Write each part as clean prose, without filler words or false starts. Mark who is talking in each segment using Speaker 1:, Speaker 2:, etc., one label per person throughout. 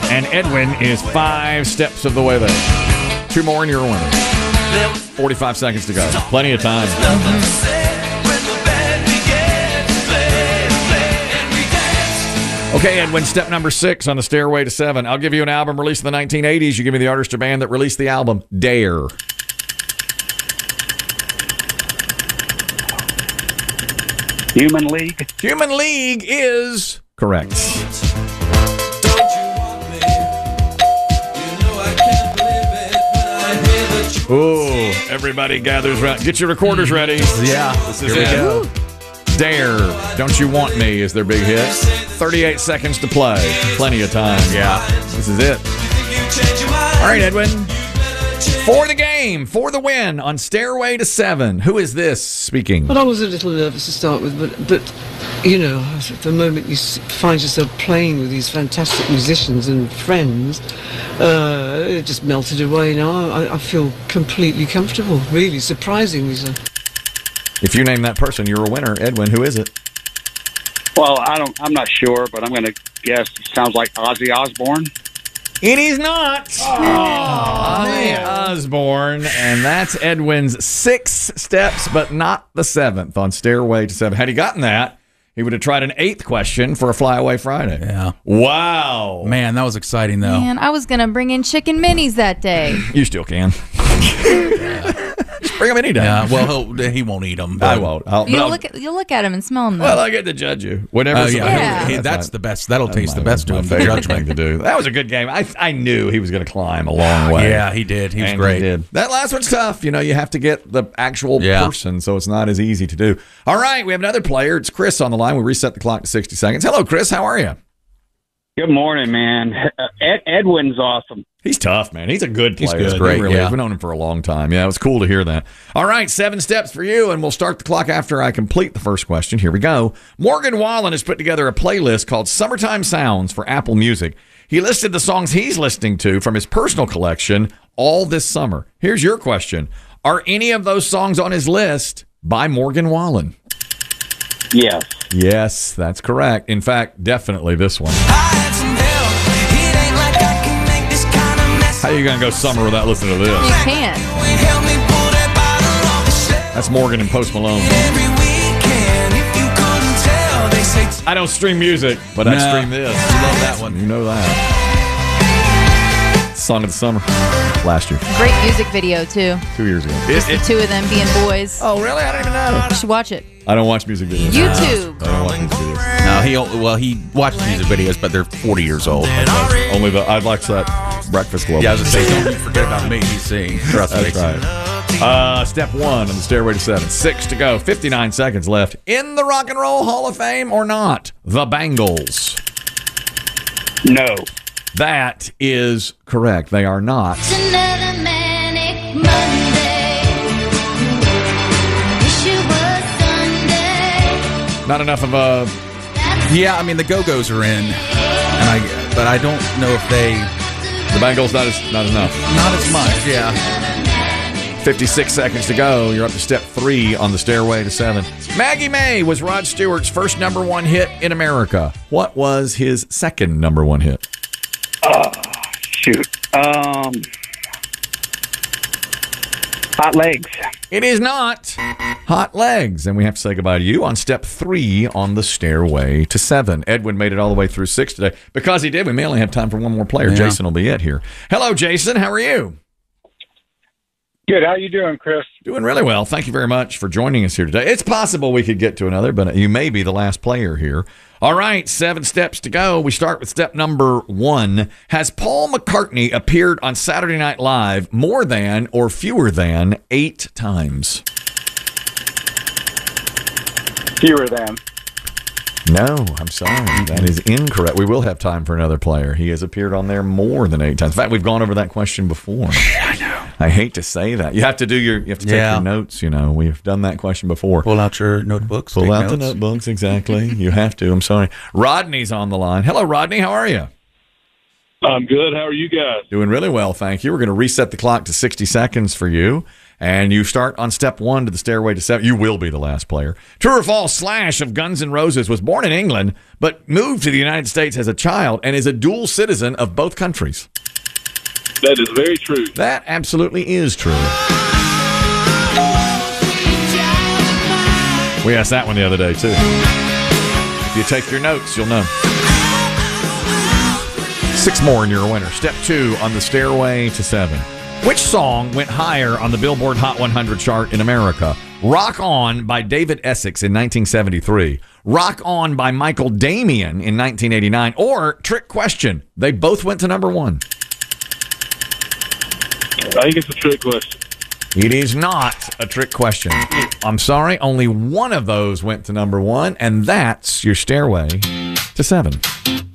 Speaker 1: And Edwin is 5 steps of the way there. 2 more and you're a winner. 45 seconds to go. Plenty of time. Okay, Edwin, step number 6 on the stairway to 7. I'll give you an album released in the 1980s. You give me the artist or band that released the album. Dare.
Speaker 2: Human League.
Speaker 1: Human League is correct. Ooh, everybody gathers around. Get your recorders ready.
Speaker 3: Yeah,
Speaker 1: This is it. Dare, Don't You Want Me is their big hit. 38 seconds to play. Plenty of time.
Speaker 3: Yeah.
Speaker 1: This is it. All right, Edwin. For the game, for the win on Stairway to 7. Who is this speaking?
Speaker 4: Well, I was a little nervous to start with, but you know, the moment you find yourself playing with these fantastic musicians and friends, it just melted away. Now I feel completely comfortable, really, surprisingly so.
Speaker 1: If you name that person, you're a winner. Edwin, who is it?
Speaker 2: Well, I'm not sure, but I'm going to guess. It sounds like Ozzy Osbourne.
Speaker 1: It is not. Ozzy Osbourne, and that's Edwin's 6 steps, but not the 7th on Stairway to 7. Had he gotten that, he would have tried an 8th question for a Flyaway Friday.
Speaker 3: Yeah.
Speaker 1: Wow.
Speaker 3: Man, that was exciting, though.
Speaker 5: Man, I was going to bring in chicken minis that day.
Speaker 1: You still can. Just bring them any day.
Speaker 3: Yeah, well, he won't eat them.
Speaker 1: I won't.
Speaker 5: You'll look at them and smell them. Though.
Speaker 1: Well, I get to judge you. Whenever.
Speaker 3: That's the best. That'll taste the best to him.
Speaker 1: My favorite thing to do. That was a good game. I knew he was going to climb a long way.
Speaker 3: Yeah, he did. He was
Speaker 1: And
Speaker 3: great.
Speaker 1: He did. That last one's tough. You know, you have to get the actual person, so it's not as easy to do. All right, we have another player. It's Chris on the line. We reset the clock to 60 seconds. Hello, Chris. How are you?
Speaker 2: Good morning, man. Edwin's awesome.
Speaker 1: He's tough, man. He's a good player.
Speaker 3: He's great.
Speaker 1: He really
Speaker 3: Yeah.
Speaker 1: is. We've known him for a long time. Yeah, it was cool to hear that. All right, 7 steps for you, and we'll start the clock after I complete the first question. Here we go. Morgan Wallen has put together a playlist called Summertime Sounds for Apple Music. He listed the songs he's listening to from his personal collection all this summer. Here's your question. Are any of those songs on his list by Morgan Wallen?
Speaker 2: Yes.
Speaker 1: Yes, that's correct. In fact, definitely this one. How are you going to go summer without listening to this?
Speaker 5: You can't.
Speaker 1: That's Morgan and Post Malone. I don't stream music, but I stream this.
Speaker 3: You love that one.
Speaker 1: You know that. Song of the summer. Last year.
Speaker 5: Great music video, too.
Speaker 1: 2 years ago.
Speaker 5: Just the two of them being boys.
Speaker 1: Oh, really? I don't even know.
Speaker 5: You should watch it.
Speaker 1: I don't watch music videos.
Speaker 5: YouTube.
Speaker 1: I don't watch music videos.
Speaker 3: No, he watches music videos, but they're 40 years old.
Speaker 1: Only I'd like that Breakfast Club.
Speaker 3: Yeah, I was going to say, don't forget about me. He's singing. Trust me.
Speaker 1: That's right. Step 1 on the Stairway to 7. 6 to go. 59 seconds left. In the Rock and Roll Hall of Fame or not? The Bangles.
Speaker 2: No.
Speaker 1: That is correct. They are not.
Speaker 6: It's another manic Monday. Wish it was Sunday.
Speaker 1: Not enough of a...
Speaker 3: Yeah, I mean, the Go-Go's are in, but I don't know if they...
Speaker 1: The Bangles, not enough.
Speaker 3: Not as much, yeah.
Speaker 1: 56 seconds to go. You're up to step 3 on the Stairway to 7. Maggie May was Rod Stewart's first #1 hit in America. What was his second #1 hit?
Speaker 2: Shoot. Hot Legs.
Speaker 1: It is not Hot Legs. And we have to say goodbye to you on step 3 on the Stairway to 7. Edwin made it all the way through 6 today. Because he did, we may only have time for one more player.
Speaker 3: Yeah.
Speaker 1: Jason will be it here. Hello, Jason. How are you?
Speaker 7: Good. How you doing, Chris?
Speaker 1: Doing really well. Thank you very much for joining us here today. It's possible we could get to another, but you may be the last player here. All right, 7 steps to go. We start with step number 1. Has Paul McCartney appeared on Saturday Night Live more than or fewer than 8 times?
Speaker 7: Fewer than.
Speaker 1: No, I'm sorry. That is incorrect. We will have time for another player. He has appeared on there more than 8 times. In fact, we've gone over that question before.
Speaker 3: I know.
Speaker 1: I hate to say that. You have to take your notes, you know. We've done that question before.
Speaker 3: Pull out your notebooks.
Speaker 1: Pull
Speaker 3: take
Speaker 1: out
Speaker 3: notes.
Speaker 1: the notebooks, exactly. You have to. I'm sorry. Rodney's on the line. Hello, Rodney. How are you?
Speaker 7: I'm good. How are you guys?
Speaker 1: Doing really well, thank you. We're going to reset the clock to 60 seconds for you. And you start on step 1 to the stairway to 7. You will be the last player. True or false, Slash of Guns N' Roses was born in England, but moved to the United States as a child and is a dual citizen of both countries.
Speaker 8: That is very true.
Speaker 1: That absolutely is true. We asked that one the other day, too. If you take your notes, you'll know. 6 more and you're a winner. Step 2 on the stairway to 7. Which song went higher on the Billboard Hot 100 chart in America? Rock On by David Essex in 1973. Rock On by Michael Damian in 1989. Or Trick Question. They both went to number 1.
Speaker 8: I think it's a trick question.
Speaker 1: It is not a trick question. I'm sorry, only one of those went to number 1, and that's your stairway to 7.
Speaker 9: 2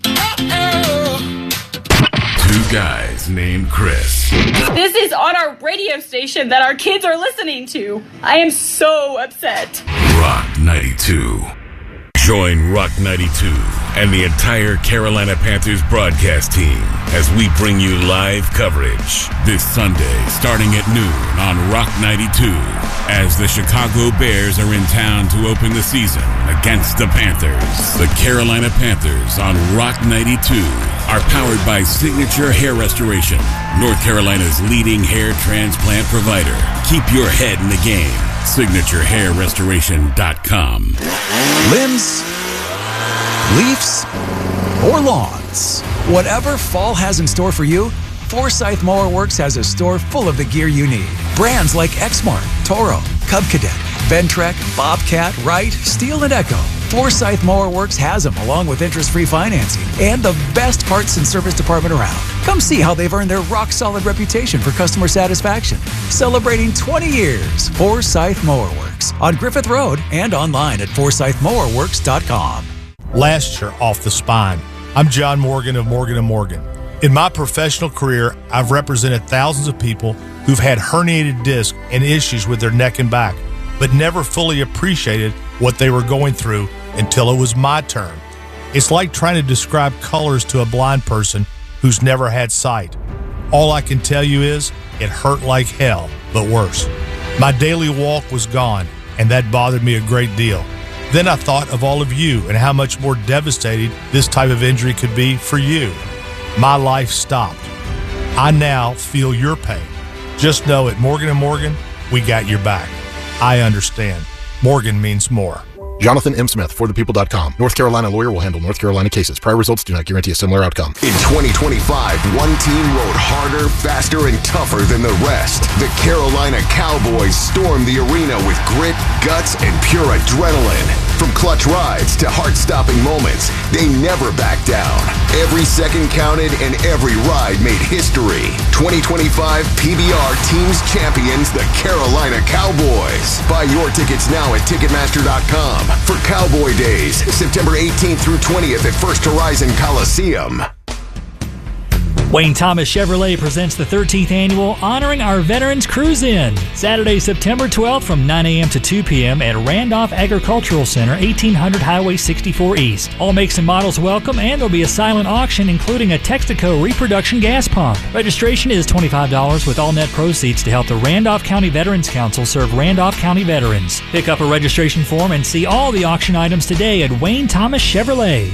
Speaker 9: guys named Chris.
Speaker 10: This is on our radio station that our kids are listening to. I am so upset.
Speaker 9: Rock 92. Join Rock 92 and the entire Carolina Panthers broadcast team as we bring you live coverage this Sunday starting at noon on Rock 92 as the Chicago Bears are in town to open the season against the Panthers. The Carolina Panthers on Rock 92 are powered by Signature Hair Restoration, North Carolina's leading hair transplant provider. Keep your head in the game. SignatureHairRestoration.com.
Speaker 3: Limbs, leaves, or lawns. Whatever fall has in store for you, Forsyth Mower Works has a store full of the gear you need. Brands like Exmark, Toro, Cub Cadet, Ventrek, Bobcat, Wright, Steel, and Echo. Forsyth Mower Works has them, along with interest-free financing and the best parts and service department around. Come see how they've earned their rock-solid reputation for customer satisfaction. Celebrating 20 years, Forsyth Mower Works on Griffith Road and online at forsythmowerworks.com.
Speaker 11: Last year, off the spine. I'm John Morgan of Morgan & Morgan. In my professional career, I've represented thousands of people who've had herniated discs and issues with their neck and back, but never fully appreciated what they were going through until it was my turn. It's like trying to describe colors to a blind person who's never had sight. All I can tell you is it hurt like hell, but worse. My daily walk was gone, and that bothered me a great deal. Then I thought of all of you and how much more devastating this type of injury could be for you. My life stopped. I now feel your pain. Just know at Morgan & Morgan, we got your back. I understand. Morgan means more.
Speaker 12: Jonathan M. Smith, forthepeople.com. North Carolina lawyer will handle North Carolina cases. Prior results do not guarantee a similar outcome.
Speaker 13: In 2025, one team rode harder, faster, and tougher than the rest. The Carolina Cowboys stormed the arena with grit, guts, and pure adrenaline. From clutch rides to heart-stopping moments, they never backed down. Every second counted and every ride made history. 2025 PBR Teams Champions, the Carolina Cowboys. Buy your tickets now at Ticketmaster.com for Cowboy Days, September 18th through 20th at First Horizon Coliseum.
Speaker 14: Wayne Thomas Chevrolet presents the 13th annual Honoring Our Veterans Cruise-In, Saturday, September 12th from 9 a.m. to 2 p.m. at Randolph Agricultural Center, 1800 Highway 64 East. All makes and models welcome, and there'll be a silent auction including a Texaco reproduction gas pump. Registration is $25 with all net proceeds to help the Randolph County Veterans Council serve Randolph County veterans. Pick up a registration form and see all the auction items today at Wayne Thomas Chevrolet.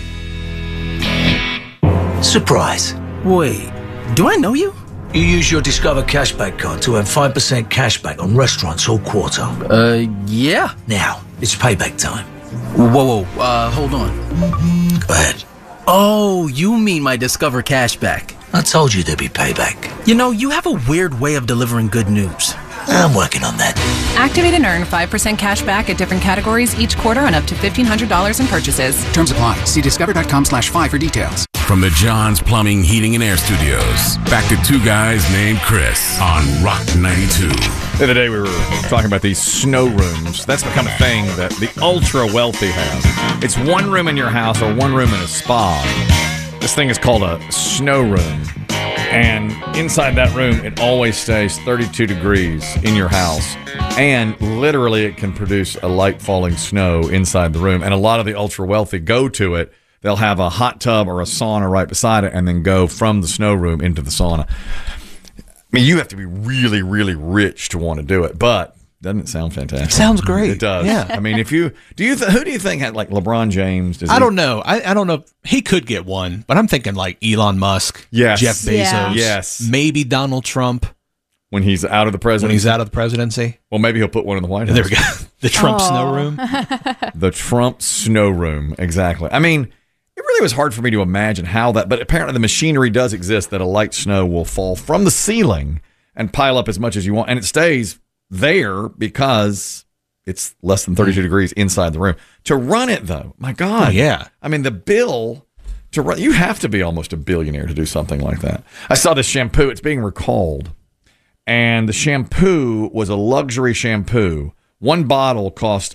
Speaker 15: Surprise. Wait, do I know you? You use your Discover Cashback card to earn 5% cashback on restaurants all quarter.
Speaker 16: Yeah.
Speaker 15: Now, it's payback time.
Speaker 16: Whoa, hold on.
Speaker 15: Go ahead.
Speaker 16: Oh, you mean my Discover Cashback.
Speaker 15: I told you there'd be payback.
Speaker 16: You know, you have a weird way of delivering good news.
Speaker 15: I'm working on that.
Speaker 17: Activate and earn 5% cash back at different categories each quarter on up to $1,500 in purchases.
Speaker 18: Terms apply. See discover.com/5 for details.
Speaker 9: From the John's Plumbing, Heating, and Air Studios, back to Two Guys Named Chris on Rock 92.
Speaker 1: The other day we were talking about these snow rooms. That's become a thing that the ultra-wealthy have. It's one room in your house or one room in a spa. This thing is called a snow room. And inside that room, it always stays 32 degrees in your house. And literally, it can produce a light falling snow inside the room. And a lot of the ultra-wealthy go to it. They'll have a hot tub or a sauna right beside it and then go from the snow room into the sauna. mean, you have to be really, really rich to want to do it, but doesn't it sound fantastic?
Speaker 19: It sounds great.
Speaker 1: It does.
Speaker 19: Yeah.
Speaker 1: I mean, who do you think had like LeBron James?
Speaker 19: I don't know. I don't know. He could get one, but I'm thinking like Elon Musk,
Speaker 1: Yes.
Speaker 19: Jeff Bezos,
Speaker 5: Yeah.
Speaker 1: Yes.
Speaker 19: maybe Donald Trump
Speaker 1: When he's out of the presidency.
Speaker 19: when he's out of the presidency.
Speaker 1: Well, maybe he'll put one in the White House.
Speaker 19: There we go. The Trump snow room.
Speaker 1: The Trump snow room. Exactly. I mean, it really was hard for me to imagine how that, but apparently the machinery does exist that a light snow will fall from the ceiling and pile up as much as you want. And it stays there because it's less than 32 degrees inside the room. To run it, though, my God.
Speaker 19: Oh, yeah.
Speaker 1: I mean, the bill to run, you have to be almost a billionaire to do something like that. I saw this shampoo. It's being recalled. And the shampoo was a luxury shampoo. One bottle cost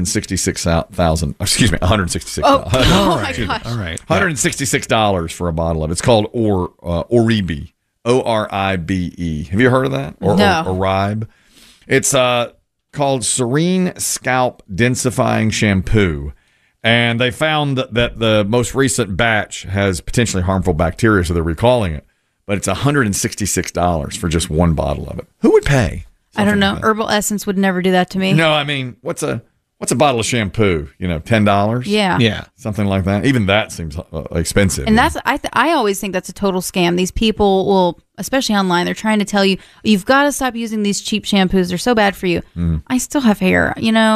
Speaker 1: $166,000. Excuse me, $166.
Speaker 5: Oh my gosh.
Speaker 19: All right.
Speaker 1: $166 for a bottle of it. It's called Oribe. Oribe. Have you heard of that?
Speaker 5: No.
Speaker 1: Oribe. It's called Serene Scalp Densifying Shampoo. And they found that the most recent batch has potentially harmful bacteria, so they're recalling it. But it's $166 for just one bottle of it. Who would pay?
Speaker 5: I don't know. Herbal Essence would never do that to me.
Speaker 1: No, I mean, what's a bottle of shampoo? $10?
Speaker 5: Yeah.
Speaker 19: Yeah.
Speaker 1: Something like that. Even that seems expensive.
Speaker 5: And that's I always think that's a total scam. These people will, especially online, they're trying to tell you you've got to stop using these cheap shampoos. They're so bad for you. I still have hair.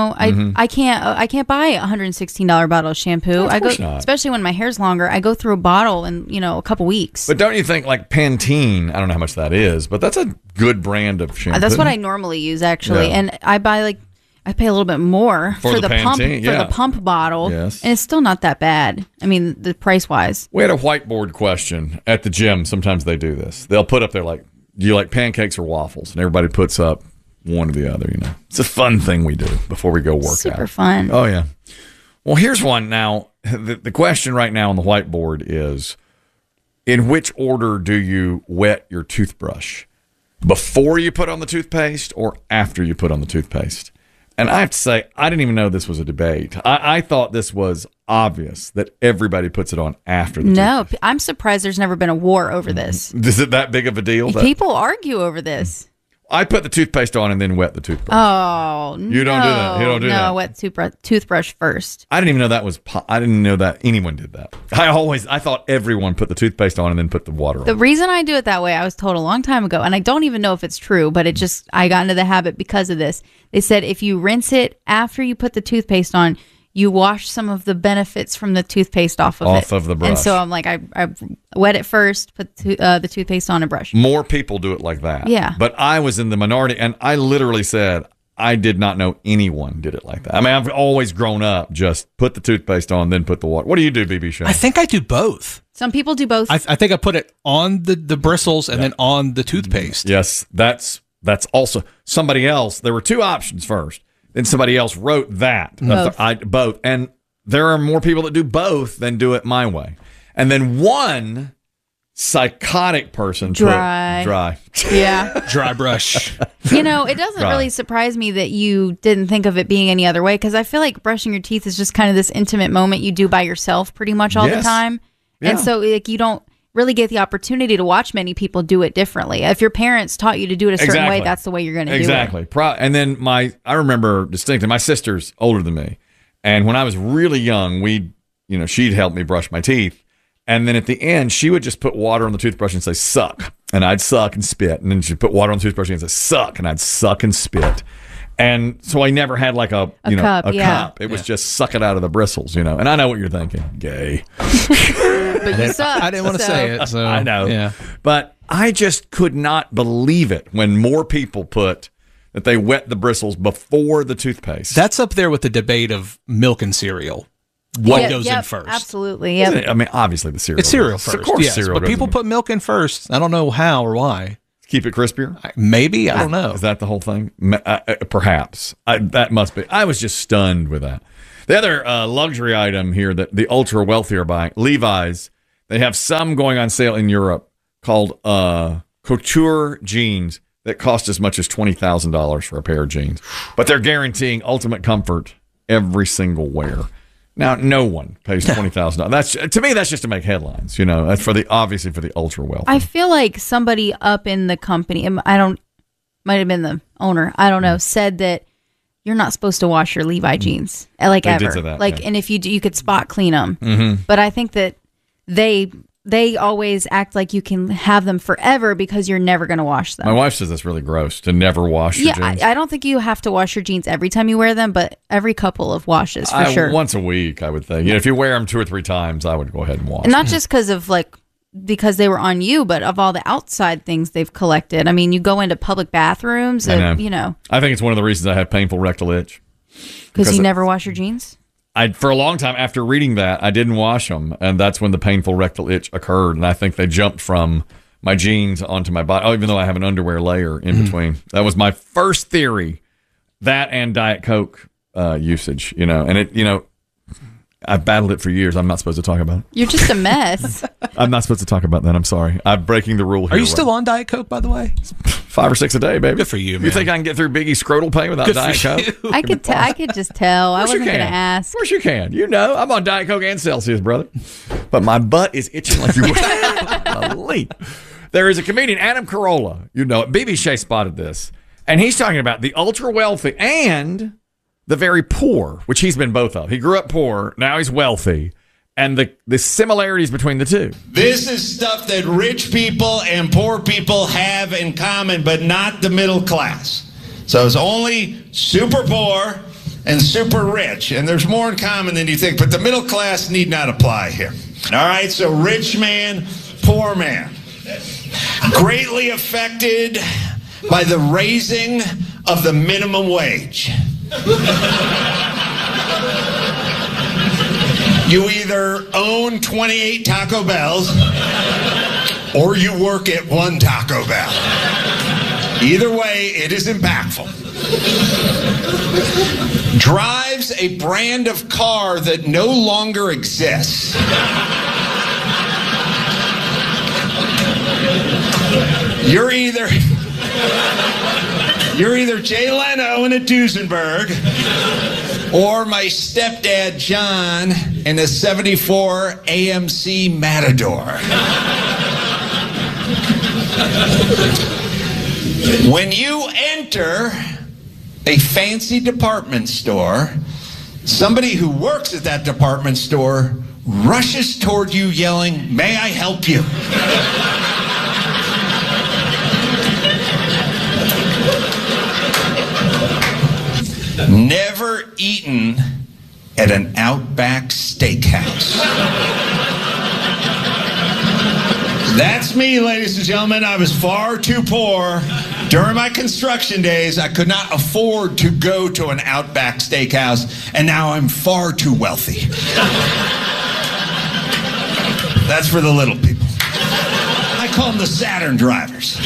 Speaker 5: I can't buy a $116 bottle of shampoo.
Speaker 1: Of course not.
Speaker 5: Especially when my hair's longer. I go through a bottle in a couple weeks.
Speaker 1: But don't you think like Pantene? I don't know how much that is, but that's a good brand of shampoo.
Speaker 5: That's what I normally use actually,
Speaker 1: Yeah.
Speaker 5: and I pay a little bit more
Speaker 1: For the
Speaker 5: pump
Speaker 1: Pantene, yeah.
Speaker 5: for the pump bottle,
Speaker 1: Yes.
Speaker 5: and it's still not that bad. I mean, the price wise.
Speaker 1: We had a whiteboard question at the gym. Sometimes they do this. They'll put up there like, do you like pancakes or waffles? And everybody puts up one or the other, It's a fun thing we do before we go work out.
Speaker 5: Super fun.
Speaker 1: Oh, yeah. Well, here's one now. The question right now on the whiteboard is, in which order do you wet your toothbrush? Before you put on the toothpaste or after you put on the toothpaste? And I have to say, I didn't even know this was a debate. I thought this was obvious that everybody puts it on after the
Speaker 5: No, I'm surprised there's never been a war over this.
Speaker 1: Is it that big of a deal?
Speaker 5: People argue over this.
Speaker 1: I put the toothpaste on and then wet the toothbrush.
Speaker 5: Oh,
Speaker 1: You don't do that. You don't do that.
Speaker 5: No, wet toothbrush first.
Speaker 1: I didn't even know that was. I didn't know that anyone did that. I thought everyone put the toothpaste on and then put the water on.
Speaker 5: The reason I do it that way, I was told a long time ago, and I don't even know if it's true, but I got into the habit because of this. They said if you rinse it after you put the toothpaste on, you wash some of the benefits from the toothpaste off of
Speaker 1: the brush.
Speaker 5: And so I'm like, I wet it first, put the toothpaste on, and brush.
Speaker 1: More people do it like that.
Speaker 5: Yeah.
Speaker 1: But I was in the minority, and I literally said I did not know anyone did it like that. I mean, I've always grown up just put the toothpaste on, then put the water. What do you do, BB Show?
Speaker 19: I think I do both.
Speaker 5: Some people do both.
Speaker 19: I think I put it on the bristles and then on the toothpaste.
Speaker 1: Yes, that's also somebody else. There were two options first. Then somebody else wrote that. Both. And there are more people that do both than do it my way. And then one psychotic person
Speaker 5: Dry. Yeah.
Speaker 19: Dry brush.
Speaker 5: It doesn't
Speaker 1: Right.
Speaker 5: really surprise me that you didn't think of it being any other way, because I feel like brushing your teeth is just kind of this intimate moment you do by yourself pretty much all the
Speaker 1: Yes.
Speaker 5: time.
Speaker 1: Yeah.
Speaker 5: And so you don't really get the opportunity to watch many people do it differently. If your parents taught you to do it a certain way, that's the way you're going to do it.
Speaker 1: Exactly. And then I remember distinctly, my sister's older than me. And when I was really young, she'd help me brush my teeth. And then at the end, she would just put water on the toothbrush and say, suck. And I'd suck and spit. And then she'd put water on the toothbrush and say, suck. And I'd suck and spit. And so I never had like a
Speaker 5: cup.
Speaker 1: cup. It was just suck it out of the bristles, And I know what you're thinking. Gay.
Speaker 5: But you suck.
Speaker 19: I didn't want to say it. So,
Speaker 1: I know.
Speaker 19: Yeah.
Speaker 1: But I just could not believe it when more people put that they wet the bristles before the toothpaste.
Speaker 19: That's up there with the debate of milk and cereal. What goes in first?
Speaker 5: Absolutely. Yep.
Speaker 1: I mean, obviously the cereal.
Speaker 19: It's cereal first.
Speaker 1: Of course,
Speaker 19: yes,
Speaker 1: cereal
Speaker 19: but
Speaker 1: goes
Speaker 19: people
Speaker 1: in.
Speaker 19: put milk in first. I don't know how or why.
Speaker 1: Keep it crispier?
Speaker 19: Maybe. I don't know.
Speaker 1: Is that the whole thing? Perhaps. That must be. I was just stunned with that. The other luxury item here that the ultra wealthy are buying, Levi's, they have some going on sale in Europe called couture jeans that cost as much as $20,000 for a pair of jeans. But they're guaranteeing ultimate comfort every single wear. Now, no one pays $20,000. That's to me. That's just to make headlines. That's for the ultra wealthy.
Speaker 5: I feel like somebody up in the company, might have been the owner, I don't know, said that you're not supposed to wash your Levi jeans
Speaker 1: They
Speaker 5: ever.
Speaker 1: did say that, yeah.
Speaker 5: And if you do, you could spot clean them.
Speaker 1: Mm-hmm.
Speaker 5: But I think that they always act like you can have them forever because you're never going to wash them.
Speaker 1: My wife says that's really gross to never wash your jeans.
Speaker 5: I don't think you have to wash your jeans every time you wear them, but every couple of washes for sure.
Speaker 1: Once a week, I would think. If you wear them 2 or 3 times, I would go ahead and wash.
Speaker 5: And not just because they were on you, but of all the outside things they've collected. I mean, you go into public bathrooms and,
Speaker 1: I think it's one of the reasons I have painful rectal itch.
Speaker 5: Because you never wash your jeans?
Speaker 1: For a long time after reading that, I didn't wash them, and that's when the painful rectal itch occurred. And I think they jumped from my jeans onto my body, even though I have an underwear layer in between. That was my first theory, that and Diet Coke usage, and it, I've battled it for years. I'm not supposed to talk about it.
Speaker 5: You're just a mess.
Speaker 1: I'm not supposed to talk about that. I'm sorry. I'm breaking the rule here.
Speaker 19: Are you still on Diet Coke, by the way?
Speaker 1: 5 or 6 a day, baby.
Speaker 19: Good for you, man.
Speaker 1: You think I can get through Biggie's scrotal pain without Diet Coke?
Speaker 5: I could just tell. I wasn't going to ask.
Speaker 1: Of course you can. I'm on Diet Coke and Celsius, brother. But my butt is itching like you would. There is a comedian, Adam Carolla. BB Shea spotted this. And he's talking about the ultra wealthy and the very poor, which he's been both of. He grew up poor. Now he's wealthy. And the similarities between the two.
Speaker 20: This is stuff that rich people and poor people have in common, but not the middle class. So it's only super poor and super rich. And there's more in common than you think, but the middle class need not apply here. All right, so rich man, poor man. Greatly affected by the raising of the minimum wage. You either own 28 Taco Bells or you work at one Taco Bell. Either way, it is impactful. Drives a brand of car that no longer exists. You're either Jay Leno in a Duesenberg or my stepdad John in a 74 AMC Matador. When you enter a fancy department store, somebody who works at that department store rushes toward you yelling, "May I help you?" Never eaten at an Outback Steakhouse. That's me, ladies and gentlemen. I was far too poor. During my construction days, I could not afford to go to an Outback Steakhouse, and now I'm far too wealthy. That's for the little people. I call them the Saturn drivers.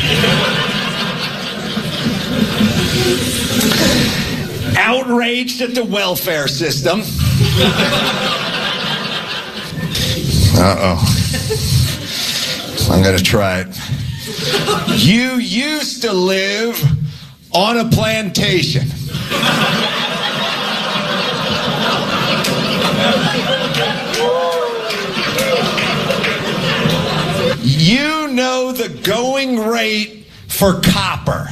Speaker 20: Outraged at the welfare system. Uh-oh. I'm going to try it. You used to live on a plantation. You know the going rate for copper.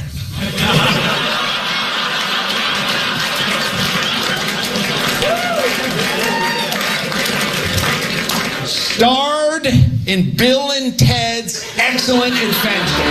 Speaker 20: Starred in Bill and Ted's Excellent Adventure.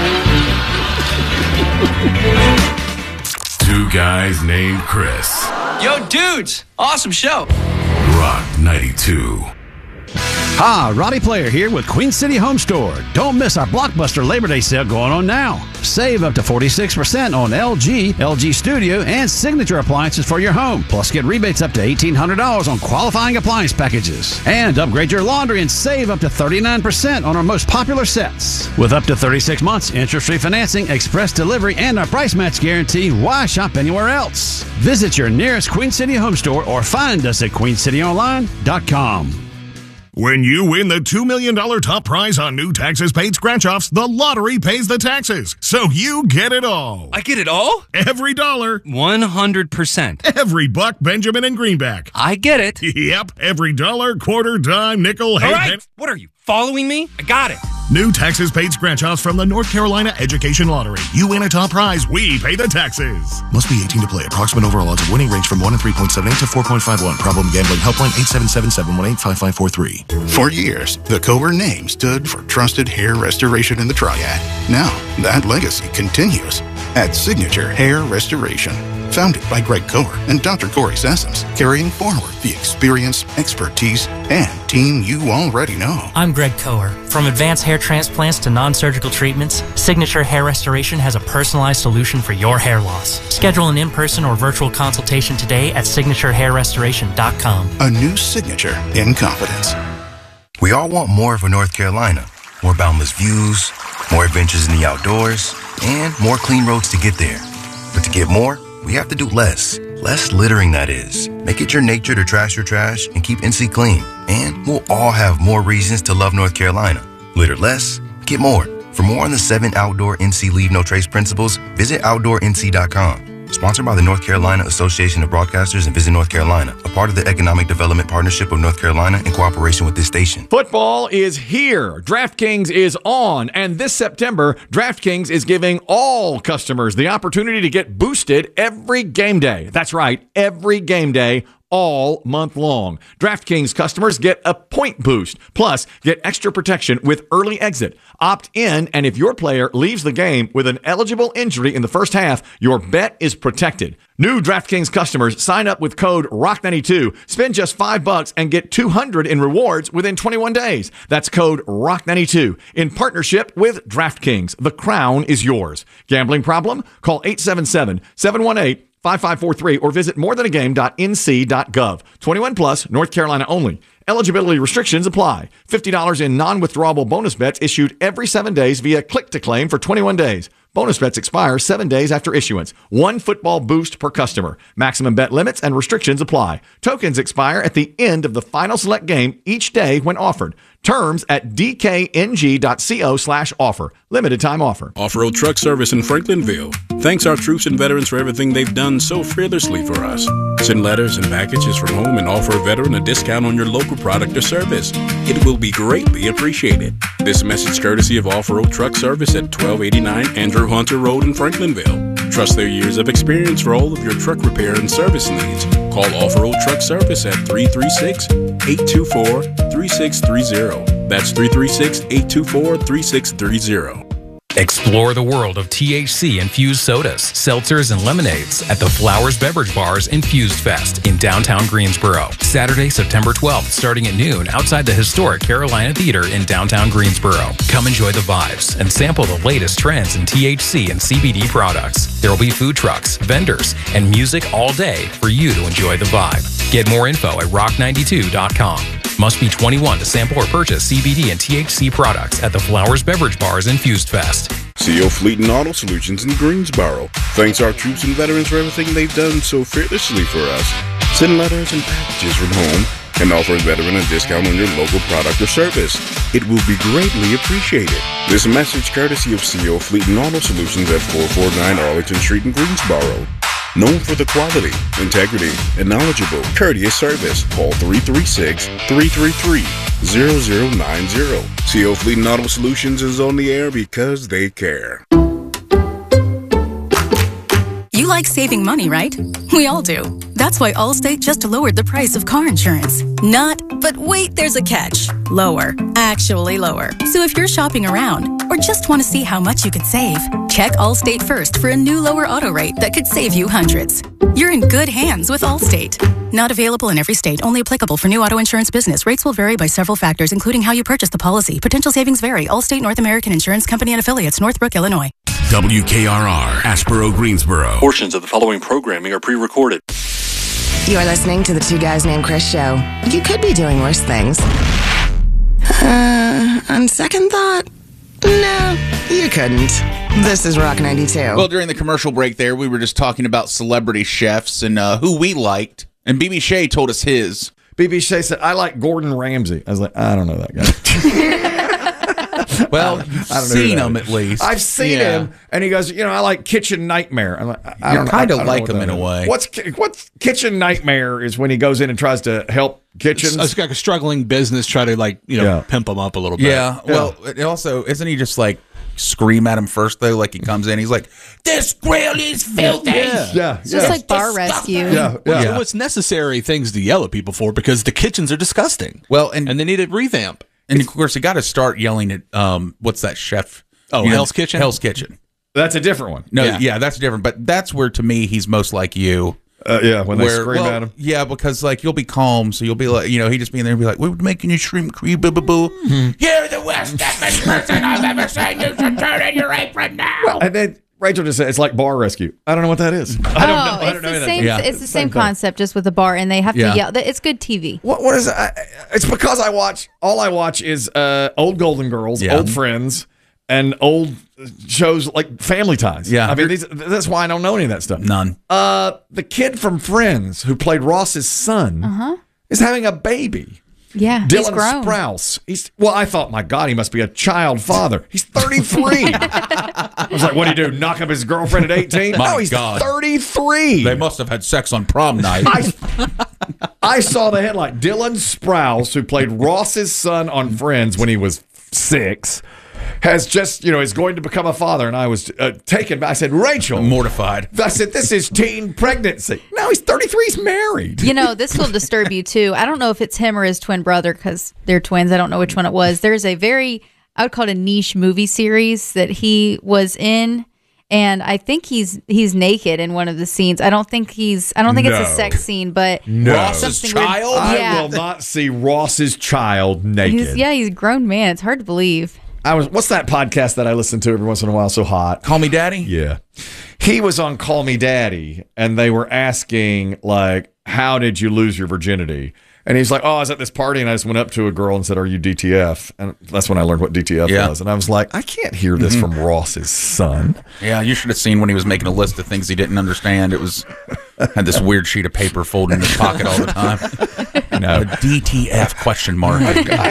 Speaker 9: Two guys named Chris.
Speaker 21: Yo, dudes, awesome show.
Speaker 9: Rock 92.
Speaker 22: Hi, Roddy Player here with Queen City Home Store. Don't miss our Blockbuster Labor Day sale going on now. Save up to 46% on LG, LG Studio, and Signature appliances for your home. Plus, get rebates up to $1,800 on qualifying appliance packages. And upgrade your laundry and save up to 39% on our most popular sets. With up to 36 months, interest-free financing, express delivery, and our price match guarantee, why shop anywhere else? Visit your nearest Queen City Home Store or find us at queencityonline.com.
Speaker 4: When you win the $2 million top prize on new taxes paid scratch-offs, the lottery pays the taxes. So you get it all.
Speaker 6: I get it all?
Speaker 4: Every dollar.
Speaker 6: 100%.
Speaker 4: Every buck, Benjamin, and greenback.
Speaker 6: I get it.
Speaker 4: Yep. Every dollar, quarter, dime, nickel,
Speaker 6: all right. What are you, following me? I got it.
Speaker 4: New taxes paid scratch-offs from the North Carolina Education Lottery. You win a top prize, we pay the taxes.
Speaker 12: Must be 18 to play. Approximate overall odds of winning range from 1 in 3.78 to 4.51. Problem gambling helpline 877-718-5543.
Speaker 18: For years, the Kohler name stood for trusted hair restoration in the Triad. Now, that legacy continues at Signature Hair Restoration. Founded by Greg Kohler and Dr. Corey Sessoms, carrying forward the experience, expertise, and team you already know.
Speaker 23: I'm Greg Kohler. From advanced hair transplants to non-surgical treatments, Signature Hair Restoration has a personalized solution for your hair loss. Schedule an in-person or virtual consultation today at signaturehairrestoration.com.
Speaker 18: A new signature in confidence.
Speaker 24: We all want more of a North Carolina. More boundless views, more adventures in the outdoors, and more clean roads to get there. But to get more, we have to do less. Less littering, that is. Make it your nature to trash your trash and keep NC clean. And we'll all have more reasons to love North Carolina. Litter less, get more. For more on the 7 outdoor NC Leave No Trace principles, visit OutdoorNC.com. Sponsored by the North Carolina Association of Broadcasters and Visit North Carolina, a part of the Economic Development Partnership of North Carolina in cooperation with this station.
Speaker 1: Football is here. DraftKings is on. And this September, DraftKings is giving all customers the opportunity to get boosted every game day. That's right, every game day, all month long. DraftKings customers get a point boost, plus get extra protection with early exit. Opt in, and if your player leaves the game with an eligible injury in the first half, your bet is protected. New DraftKings customers sign up with code ROCK92, spend just $5 and get $200 in rewards within 21 days. That's code ROCK92 in partnership with DraftKings. The crown is yours. Gambling problem? Call 877-718-5543 or visit morethanagame.nc.gov. 21 plus, North Carolina only. Eligibility restrictions apply. $50 in non-withdrawable bonus bets issued every 7 days via click-to-claim for 21 days. Bonus bets expire 7 days after issuance. 1 football boost per customer. Maximum bet limits and restrictions apply. Tokens expire at the end of the final select game each day when offered. Terms at dkng.co/offer. Limited time offer.
Speaker 25: Off-road truck service in Franklinville. Thanks our troops and veterans for everything they've done so fearlessly for us. Send letters and packages from home and offer a veteran a discount on your local product or service. It will be greatly appreciated. This message courtesy of Off-Road Truck Service at 1289 Andrew Hunter Road in Franklinville. Trust their years of experience for all of your truck repair and service needs. Call Off-Road Truck Service at 336-824-3630. That's 336-824-3630.
Speaker 26: Explore the world of THC-infused sodas, seltzers, and lemonades at the Flowers Beverage Bar's Infused Fest in downtown Greensboro. Saturday, September 12th, starting at noon outside the historic Carolina Theater in downtown Greensboro. Come enjoy the vibes and sample the latest trends in THC and CBD products. There will be food trucks, vendors, and music all day for you to enjoy the vibe. Get more info at rock92.com. Must be 21 to sample or purchase CBD and THC products at the Flowers Beverage Bar's Infused Fest.
Speaker 25: CO Fleet and Auto Solutions in Greensboro. Thanks our troops and veterans for everything they've done so fearlessly for us. Send letters and packages from home and offer a veteran a discount on your local product or service. It will be greatly appreciated. This message courtesy of CO Fleet and Auto Solutions at 449 Arlington Street in Greensboro. Known for the quality, integrity, and knowledgeable, courteous service. Call 336-333-0090. CO Fleet and Auto Solutions is on the air because they care.
Speaker 27: You like saving money, right? We all do. That's why Allstate just lowered the price of car insurance. Not, but wait, there's a catch. Lower. Actually lower. So if you're shopping around or just want to see how much you could save, check Allstate first for a new lower auto rate that could save you hundreds. You're in good hands with Allstate. Not available in every state. Only applicable for new auto insurance business. Rates will vary by several factors, including how you purchase the policy. Potential savings vary. Allstate North American Insurance Company and Affiliates, Northbrook, Illinois.
Speaker 9: WKRR, Asheboro, Greensboro.
Speaker 28: Portions of the following programming are pre-recorded.
Speaker 29: You're listening to the Two Guys Named Chris show. You could be doing worse things. On second thought, no, you couldn't. This is Rock 92.
Speaker 30: Well, during the commercial break there, we were just talking about celebrity chefs and who we liked. And BB Shea told us his.
Speaker 1: BB Shea said, I like Gordon Ramsay. I was like, I don't know that guy.
Speaker 2: Well,
Speaker 1: I don't
Speaker 2: you've
Speaker 1: know who
Speaker 2: seen
Speaker 1: that
Speaker 2: him
Speaker 1: is.
Speaker 2: at least.
Speaker 1: I've seen him, and he goes, I like Kitchen Nightmare. I'm like, I
Speaker 2: You
Speaker 1: don't
Speaker 2: kind
Speaker 1: know
Speaker 2: of
Speaker 1: what
Speaker 2: like him
Speaker 1: that
Speaker 2: in a
Speaker 1: is.
Speaker 2: way.
Speaker 1: What's Kitchen Nightmare is when he goes in and tries to help kitchens.
Speaker 19: It's like a struggling business, try to pimp them up a little bit.
Speaker 2: Yeah. Well, it also, isn't he just like scream at him first though? Like he comes in, he's like, "This grill is filthy."
Speaker 1: Yeah.
Speaker 5: It's just like Bar Rescue.
Speaker 19: Well, it's necessary things to yell at people for because the kitchens are disgusting.
Speaker 2: Well, and
Speaker 19: they need a revamp.
Speaker 2: And of course, you got to start yelling at what's that chef?
Speaker 19: Oh, Hell's Kitchen.
Speaker 2: Hell's Kitchen.
Speaker 1: That's a different one.
Speaker 2: No, yeah, that's different. But that's where, to me, he's most like you.
Speaker 1: When they scream at him.
Speaker 2: Yeah, because like you'll be calm, so you'll be like, he just be in there and be like, "We're making you shrimp cream, boo boo boo." You're the worst effing person I've ever seen. You should turn in your apron now.
Speaker 1: Well, and then Rachel just said it's like Bar Rescue. I don't know what that is. I don't know.
Speaker 5: It's the same. It's the same concept, just with a bar, and they have to yell. It's good TV.
Speaker 1: What is it? It's because all I watch is old Golden Girls, old Friends, and old shows like Family Ties.
Speaker 2: Yeah.
Speaker 1: I mean, that's why I don't know any of that stuff.
Speaker 2: None.
Speaker 1: The kid from Friends who played Ross's son is having a baby.
Speaker 5: Yeah, he's
Speaker 1: Dylan
Speaker 5: grown.
Speaker 1: Sprouse. I thought, my God, he must be a child father. He's 33. I was like, what do you do? Knock up his girlfriend at 18?
Speaker 2: My
Speaker 1: no, he's
Speaker 2: God.
Speaker 1: 33.
Speaker 2: They must have had sex on prom night.
Speaker 1: I saw the headline. Dylan Sprouse, who played Ross's son on Friends when he was 6, has just, is going to become a father. And I was taken back. I said, Rachel.
Speaker 2: Mortified.
Speaker 1: I said, this is teen pregnancy. No, he's 33. He's married.
Speaker 5: This will disturb you too. I don't know if it's him or his twin brother because they're twins. I don't know which one it was. There's a I would call it a niche movie series that he was in. And I think he's naked in one of the scenes. I don't think it's a sex scene, but
Speaker 1: Ross's
Speaker 5: child.
Speaker 1: I will not see Ross's child naked.
Speaker 5: He's a grown man. It's hard to believe.
Speaker 1: What's that podcast that I listen to every once in a while? So Hot.
Speaker 2: Call Me Daddy?
Speaker 1: Yeah. He was on Call Me Daddy, and they were asking, like, how did you lose your virginity? And he's like, I was at this party, and I just went up to a girl and said, are you DTF? And that's when I learned what DTF was. And I was like, I can't hear this from Ross's son.
Speaker 2: Yeah, you should have seen when he was making a list of things he didn't understand. It had this weird sheet of paper folded in his pocket all the time. A DTF question mark.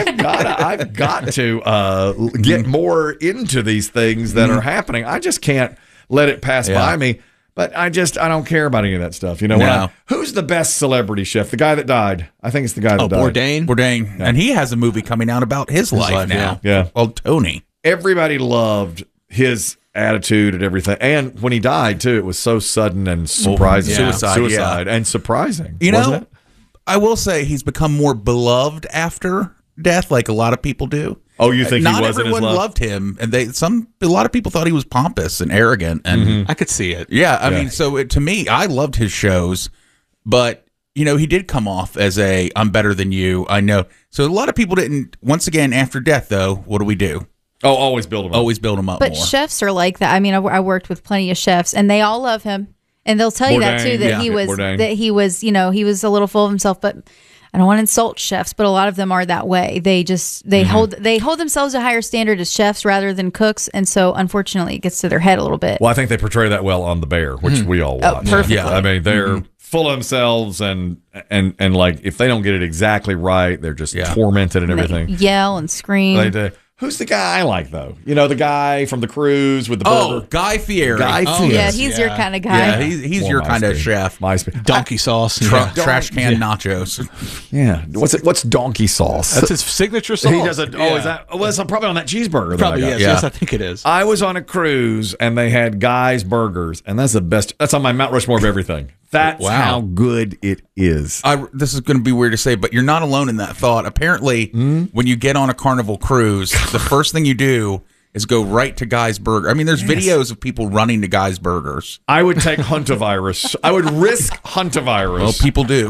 Speaker 1: I've got to get more into these things that are happening. I just can't let it pass by me. But I don't care about any of that stuff. Who's the best celebrity chef? The guy that died. I think it's the guy that died.
Speaker 2: Bourdain. And he has a movie coming out about his life now.
Speaker 1: Yeah.
Speaker 2: Called Tony.
Speaker 1: Everybody loved his attitude and everything. And when he died, too, it was so sudden and surprising. Suicide and surprising. Wasn't it?
Speaker 2: I will say he's become more beloved after death, like a lot of people do.
Speaker 1: Oh, you think
Speaker 2: not
Speaker 1: he wasn't
Speaker 2: everyone loved him, and a lot of people thought he was pompous and arrogant, and
Speaker 19: I could see it.
Speaker 2: Yeah, I mean, so to me, I loved his shows, but he did come off as I'm better than you. I know. So a lot of people didn't. Once again, after death, though, what do? Oh,
Speaker 1: always build him up.
Speaker 2: Always build him up.
Speaker 5: But
Speaker 2: more.
Speaker 5: chefs are like that. I mean, I worked with plenty of chefs, and they all love him, and they'll tell you that too. That he was he was a little full of himself, but. I don't want to insult chefs, but a lot of them are that way. They hold themselves to a higher standard as chefs rather than cooks, and so unfortunately, it gets to their head a little bit.
Speaker 1: Well, I think they portray that well on The Bear, which we all watch.
Speaker 5: Perfectly.
Speaker 1: Yeah, I mean they're full of themselves, and like if they don't get it exactly right, they're just tormented and everything.
Speaker 5: They yell and scream.
Speaker 1: Who's the guy I like though? The guy from the cruise with the burger.
Speaker 2: Oh, Guy Fieri.
Speaker 5: Yeah, he's your kind of guy.
Speaker 2: Yeah, he's your kind of chef.
Speaker 19: Donkey sauce,
Speaker 2: trash can nachos.
Speaker 1: Yeah, what's donkey sauce?
Speaker 19: That's his signature sauce.
Speaker 1: He does it. Oh, is that? Well, it's probably on that cheeseburger.
Speaker 19: Probably
Speaker 1: that I got.
Speaker 19: yes, I think it is.
Speaker 1: I was on a cruise and they had Guy's burgers, and that's the best. That's on my Mount Rushmore of everything. That's how good it is.
Speaker 2: This is going to be weird to say, but you're not alone in that thought. Apparently, when you get on a Carnival cruise, the first thing you do is go right to Guy's Burger. I mean, there's videos of people running to Guy's Burgers.
Speaker 1: I would take Huntavirus. I would risk Huntavirus.
Speaker 2: Well, people do.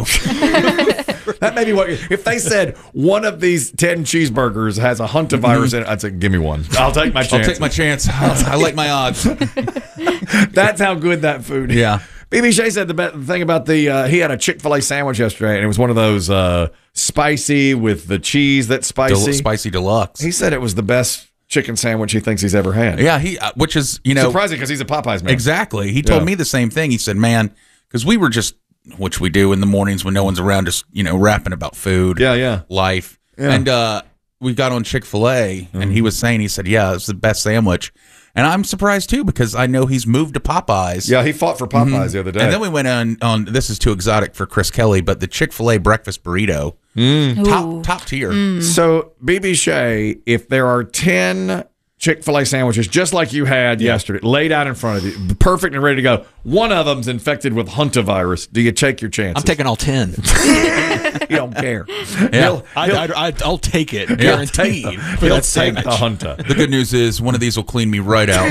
Speaker 1: That may be what if they said one of these 10 cheeseburgers has a Huntavirus in it. I'd say, give me one. I'll take my chance.
Speaker 2: I'll take my chance. I like my odds.
Speaker 1: That's how good that food is.
Speaker 2: Yeah.
Speaker 1: BB Shea said the thing about he had a Chick-fil-A sandwich yesterday, and it was one of those spicy with the cheese that's spicy.
Speaker 2: Spicy deluxe.
Speaker 1: He said it was the best chicken sandwich he thinks he's ever had.
Speaker 2: Yeah, which is,
Speaker 1: surprising because he's a Popeyes man.
Speaker 2: Exactly. He told me the same thing. He said, man, because we were just which we do in the mornings when no one's around, just rapping about food, life.
Speaker 1: Yeah.
Speaker 2: And we got on Chick-fil-A, and he said, yeah, it's the best sandwich. And I'm surprised too, because I know he's moved to Popeyes.
Speaker 1: Yeah, he fought for Popeyes the other day.
Speaker 2: And then we went on this is too exotic for Chris Kelly, but the Chick-fil-A breakfast burrito, top tier.
Speaker 1: So, BB Shea, if there are 10 Chick-fil-A sandwiches, just like you had yesterday, laid out in front of you, perfect and ready to go, one of them's infected with Huntavirus, do you take your chances?
Speaker 19: I'm taking all 10.
Speaker 1: You don't care.
Speaker 19: Yeah, I'll take it, guaranteed. For that sandwich.
Speaker 1: The Hunta.
Speaker 2: The good news is one of these will clean me right out.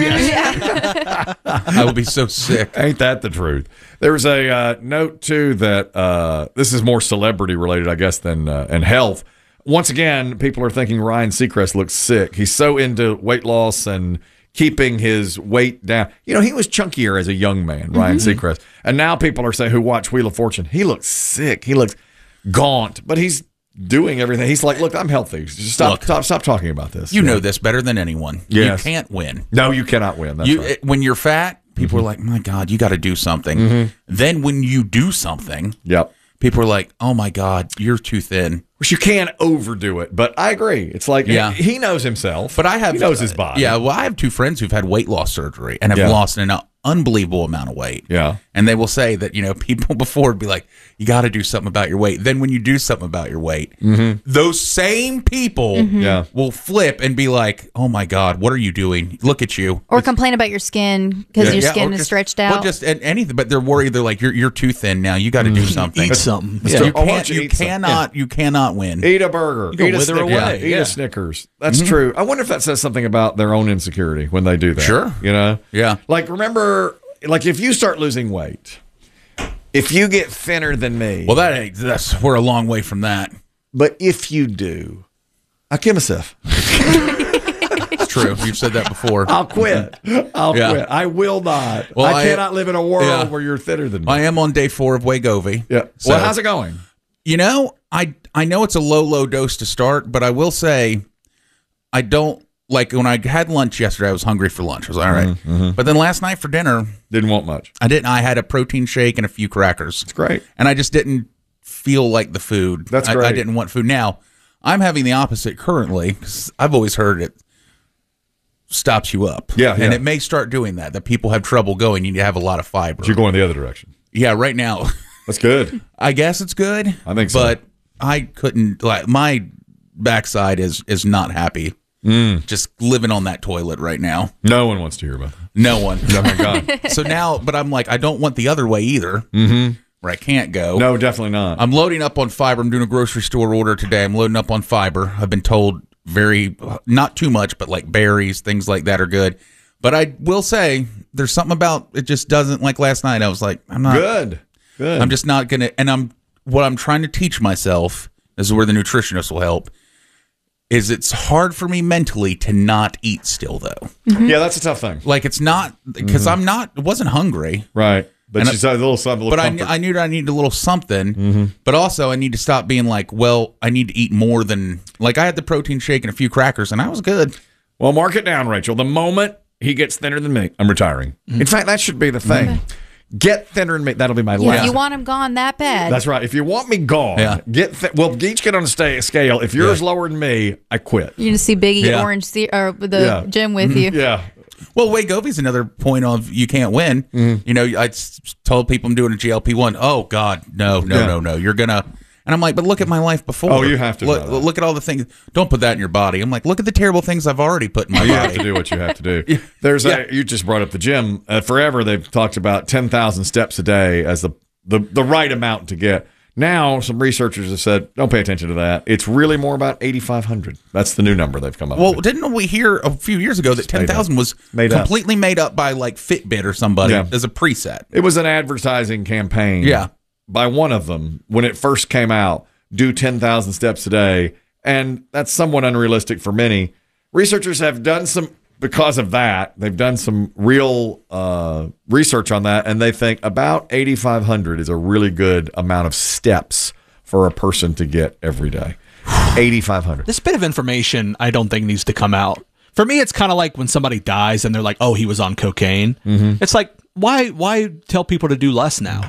Speaker 2: I will be so sick.
Speaker 1: Ain't that the truth? There was a note, too, that this is more celebrity-related, I guess, than and health. Once again, people are thinking Ryan Seacrest looks sick. He's so into weight loss and keeping his weight down. He was chunkier as a young man, Ryan Seacrest. And now people are saying, who watch Wheel of Fortune, he looks sick. He looks gaunt, but he's doing everything. He's like, look, I'm healthy. Stop talking about this.
Speaker 2: You know this better than anyone.
Speaker 1: Yes.
Speaker 2: You can't win.
Speaker 1: No, you cannot win. That's right.
Speaker 2: When you're fat, people are like, my God, you got to do something. Then when you do something, people are like, oh my God, you're too thin.
Speaker 1: Which you can't overdo it, but I agree. It's like he knows himself,
Speaker 2: but he
Speaker 1: knows his body.
Speaker 2: Yeah, well, I have 2 friends who've had weight loss surgery and have lost an unbelievable amount of weight.
Speaker 1: Yeah.
Speaker 2: And they will say that, people before would be like, you got to do something about your weight. Then when you do something about your weight, those same people will flip and be like, oh my God, what are you doing? Look at you.
Speaker 5: Or complain about your skin because your skin is stretched out.
Speaker 2: Well, just anything, but they're worried. They're like, you're too thin now. You got to do something.
Speaker 19: Eat something.
Speaker 2: You cannot win.
Speaker 1: Eat a burger.
Speaker 19: Eat a Snickers.
Speaker 1: Away. Eat a Snickers. That's true. I wonder if that says something about their own insecurity when they do that.
Speaker 2: Sure.
Speaker 1: Yeah. Like, remember, if you start losing weight, if you get thinner than me.
Speaker 2: Well, we're a long way from that.
Speaker 1: But if you do, I'll give myself.
Speaker 2: It's true. You've said that before.
Speaker 1: I'll quit. I'll quit. I will not. Well, I cannot live in a world where you're thinner than me.
Speaker 2: I am on day 4 of Wegovy.
Speaker 1: Yeah.
Speaker 2: So,
Speaker 1: well, how's it going?
Speaker 2: I know it's a low dose to start, but I will say I don't like when I had lunch yesterday, I was hungry for lunch. I was like, all right. But then last night for dinner,
Speaker 1: didn't want much.
Speaker 2: I didn't. I had a protein shake and a few crackers.
Speaker 1: It's great.
Speaker 2: And I just didn't feel like the food.
Speaker 1: That's great.
Speaker 2: I didn't want food. Now, I'm having the opposite currently because I've always heard it stops you up.
Speaker 1: Yeah.
Speaker 2: And it may start doing that people have trouble going. You need to have a lot of fiber.
Speaker 1: But you're going the other direction.
Speaker 2: Yeah, right now.
Speaker 1: That's good.
Speaker 2: I guess it's good.
Speaker 1: I think so.
Speaker 2: But I couldn't, my backside is not happy. Just living on that toilet right now.
Speaker 1: No one wants to hear about that.
Speaker 2: No one.
Speaker 1: Oh, my God.
Speaker 2: So now, but I'm like, I don't want the other way either. Where I can't go.
Speaker 1: No, definitely not.
Speaker 2: I'm loading up on fiber. I'm doing a grocery store order today. I'm loading up on fiber. I've been told not too much, but like berries, things like that are good. But I will say, there's something about it just doesn't, like last night, I was like, I'm not.
Speaker 1: Good.
Speaker 2: I'm just not going to, and what I'm trying to teach myself, this is where the nutritionist will help, is it's hard for me mentally to not eat still, though.
Speaker 1: Yeah, that's a tough thing.
Speaker 2: Like, it's not, because I wasn't hungry.
Speaker 1: Right. But she's a little something.
Speaker 2: But I knew I needed a little something. But also, I need to stop being like, well, I need to eat more than, like, I had the protein shake and a few crackers, and I was good.
Speaker 1: Well, mark it down, Rachel. The moment he gets thinner than me, I'm retiring. In fact, that should be the thing. Get thinner than me. That'll be my last.
Speaker 5: You want him gone that bad.
Speaker 1: That's right. If you want me gone, we'll each get on a scale. If yours lower than me, I quit.
Speaker 5: You're going to see Biggie Orange or the gym with you.
Speaker 1: Yeah.
Speaker 2: Well, Wegovy's another point of you can't win. I told people I'm doing a GLP-1. Oh, God, no. You're going to. And I'm like, but look at my life before.
Speaker 1: Oh, you have to.
Speaker 2: Look at all the things. Don't put that in your body. I'm like, look at the terrible things I've already put in my body.
Speaker 1: You have to do what you have to do. You just brought up the gym. Forever, they've talked about 10,000 steps a day as the right amount to get. Now, some researchers have said, don't pay attention to that. It's really more about 8,500. That's the new number they've come up with.
Speaker 2: Well, didn't we hear a few years ago that 10,000 was completely made up by like Fitbit or somebody as a preset?
Speaker 1: It was an advertising campaign.
Speaker 2: Yeah.
Speaker 1: By one of them, when it first came out, do 10,000 steps a day. And that's somewhat unrealistic for many. Researchers have done because of that, they've done some real research on that, and they think about 8,500 is a really good amount of steps for a person to get every day. 8,500.
Speaker 19: This bit of information I don't think needs to come out. For me, it's kind of like when somebody dies and they're like, oh, he was on cocaine. It's like, why tell people to do less now?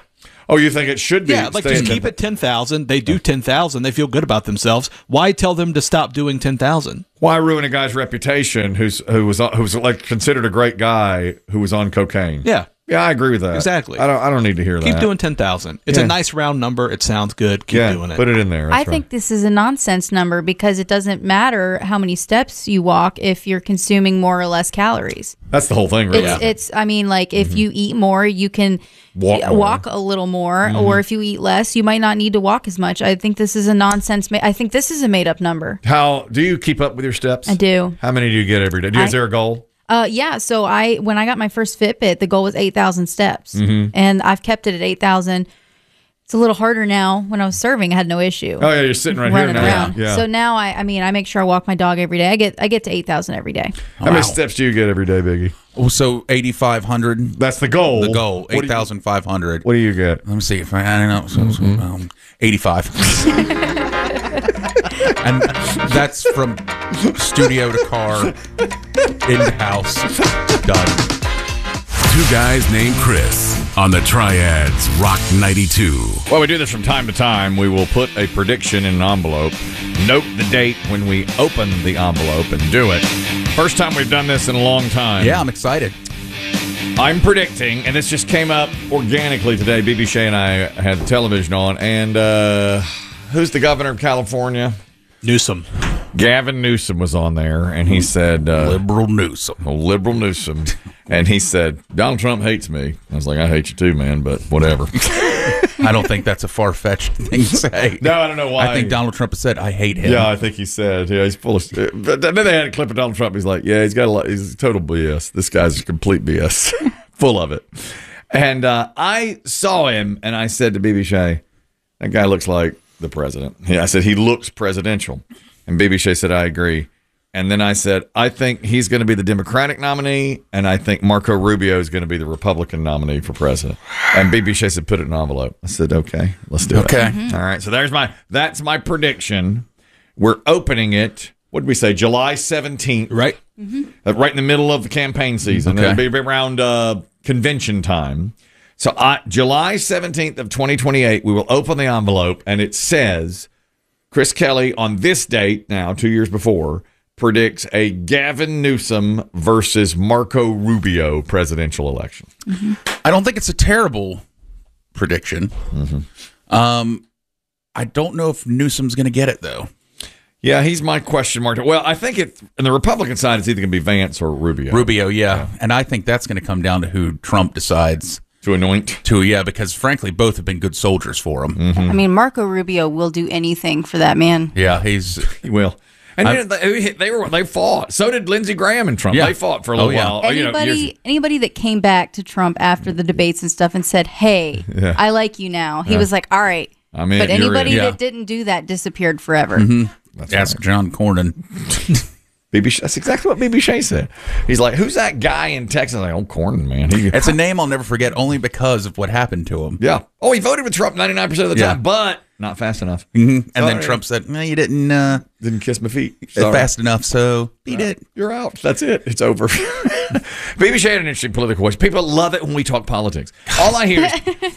Speaker 1: Oh, you think it should be?
Speaker 19: Yeah, like just keep it 10,000. They do 10,000. They feel good about themselves. Why tell them to stop doing 10,000?
Speaker 1: Why ruin a guy's reputation who was like considered a great guy who was on cocaine?
Speaker 19: Yeah.
Speaker 1: Yeah, I agree with that.
Speaker 19: Exactly.
Speaker 1: I don't need to hear that.
Speaker 19: Keep doing 10,000. It's a nice round number. It sounds good. Keep doing it.
Speaker 1: Put it in there.
Speaker 5: I think this is a nonsense number because it doesn't matter how many steps you walk if you're consuming more or less calories.
Speaker 1: That's the whole thing, really.
Speaker 5: It's I mean, like if you eat more, you can walk a little more, or if you eat less, you might not need to walk as much. I think this is a nonsense. I think this is a made up number.
Speaker 1: How do you keep up with your steps?
Speaker 5: I do.
Speaker 1: How many do you get every day? Is there a goal?
Speaker 5: Yeah. So when I got my first Fitbit, the goal was 8,000 steps, and I've kept it at 8,000. It's a little harder now. When I was serving, I had no issue.
Speaker 1: Oh yeah, you're sitting right here now.
Speaker 5: Around.
Speaker 1: Yeah.
Speaker 5: So now I make sure I walk my dog every day. I get to 8,000 every day.
Speaker 1: How many steps do you get every day, Biggie?
Speaker 2: Oh, so 8,500.
Speaker 1: That's the goal.
Speaker 2: The goal, 8,500.
Speaker 1: What do you get?
Speaker 2: Let me see if I don't know. 85. And that's from studio to car, into house, done.
Speaker 9: Two guys named Chris on the Triads Rock 92.
Speaker 1: Well, we do this from time to time. We will put a prediction in an envelope, note the date when we open the envelope, and do it. First time we've done this in a long time.
Speaker 2: Yeah, I'm excited.
Speaker 1: I'm predicting, and this just came up organically today. BB Shea and I had television on, and who's the governor of California?
Speaker 19: Newsom.
Speaker 1: Gavin Newsom was on there, and he said...
Speaker 2: Liberal Newsom.
Speaker 1: Liberal Newsom. And he said, Donald Trump hates me. I was like, I hate you too, man, but whatever.
Speaker 2: I don't think that's a far-fetched thing to say.
Speaker 1: No, I don't know why.
Speaker 2: I think Donald Trump has said, I hate him.
Speaker 1: Yeah, I think he said. Yeah, he's full of... But then they had a clip of Donald Trump. He's like, yeah, he's got a lot... He's total BS. This guy's complete BS. Full of it. And I saw him, and I said to BB Shea, that guy looks like the president. Yeah, I said, he looks presidential. And BB Shea said, I agree. And then I said, I think he's going to be the Democratic nominee, and I think Marco Rubio is going to be the Republican nominee for president. And BB Shea said, put it in an envelope. I said, okay, let's do it.
Speaker 2: Okay.
Speaker 1: All right, so that's my prediction. We're opening it, what did we say, July 17th.
Speaker 2: Right.
Speaker 1: Right in the middle of the campaign season.
Speaker 2: Okay.
Speaker 1: It'll be around convention time. So July 17th of 2028, we will open the envelope, and it says, Chris Kelly on this date now, 2 years before, predicts a Gavin Newsom versus Marco Rubio presidential election.
Speaker 2: I don't think it's a terrible prediction. I don't know if Newsom's going to get it, though.
Speaker 1: Yeah, he's my question mark. Well, I think on the Republican side, it's either going to be Vance or Rubio.
Speaker 2: Rubio, yeah. And I think that's going to come down to who Trump decides
Speaker 1: to anoint.
Speaker 2: Because frankly, both have been good soldiers for him.
Speaker 5: I mean, Marco Rubio will do anything for that man.
Speaker 2: Yeah,
Speaker 1: he will. And they fought. So did Lindsey Graham and Trump.
Speaker 2: Yeah.
Speaker 1: They fought for a little while.
Speaker 5: Anybody that came back to Trump after the debates and stuff and said, "Hey, I like you now," he was like, "All right."
Speaker 1: I'm in.
Speaker 5: But anybody that didn't do that disappeared forever.
Speaker 2: Ask John Cornyn.
Speaker 1: That's exactly what BB Shea said. He's like, who's that guy in Texas? I'm like, Cornyn, man.
Speaker 2: It's a name I'll never forget only because of what happened to him.
Speaker 1: Yeah. Oh, he voted with Trump 99% of the time, but not fast enough.
Speaker 2: And then Trump said, no, you didn't
Speaker 1: kiss my feet
Speaker 2: fast enough, so beat it.
Speaker 1: You're out. That's it. It's over. BB Shea had an interesting political question. People love it when we talk politics. All I hear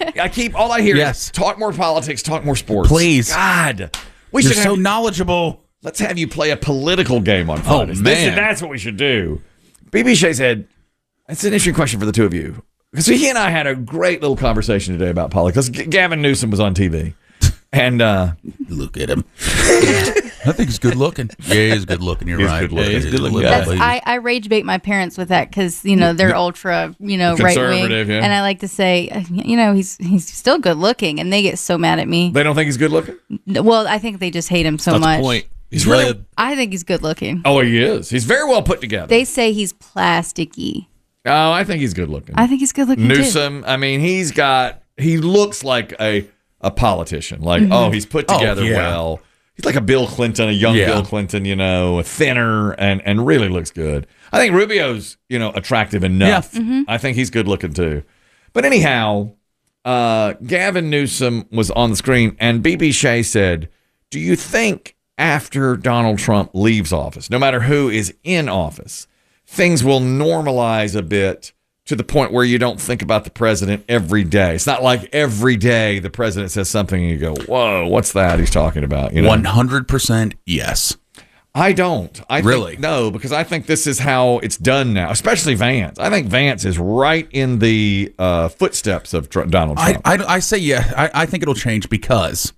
Speaker 1: is talk more politics, talk more sports.
Speaker 2: Please.
Speaker 1: God.
Speaker 2: You're so knowledgeable.
Speaker 1: Let's have you play a political game on Fridays.
Speaker 2: Oh, man.
Speaker 1: That's what we should do. BB Shea said, it's an interesting question for the two of you. Because he and I had a great little conversation today about politics. Gavin Newsom was on TV. And
Speaker 2: look at him. I think he's good looking. Yeah, he's good looking. You're right.
Speaker 19: He's good looking.
Speaker 5: I rage bait my parents with that because they're ultra right wing, and I like to say he's still good looking, and they get so mad at me.
Speaker 1: They don't think he's good looking.
Speaker 5: Well, I think they just hate him so much.
Speaker 19: The point.
Speaker 1: He's really.
Speaker 5: I think he's good looking.
Speaker 1: Oh, he is. He's very well put together.
Speaker 5: They say he's plasticky.
Speaker 1: Oh, I think he's good looking.
Speaker 5: I think he's good looking
Speaker 1: Newsom.
Speaker 5: Too.
Speaker 1: I mean, he looks like a politician. Like, he's put together well. He's like a Bill Clinton, a young Bill Clinton, thinner and really looks good. I think Rubio's, attractive enough.
Speaker 5: Yeah.
Speaker 1: I think he's good looking too. But anyhow, Gavin Newsom was on the screen and BB Shea said, do you think after Donald Trump leaves office, no matter who is in office, things will normalize a bit to the point where you don't think about the president every day. It's not like every day the president says something and you go, whoa, what's that he's talking about?
Speaker 2: 100% yes.
Speaker 1: I don't.
Speaker 2: Really?
Speaker 1: No, because I think this is how it's done now, especially Vance. I think Vance is right in the footsteps of Donald Trump.
Speaker 2: I say yeah. I think it'll change because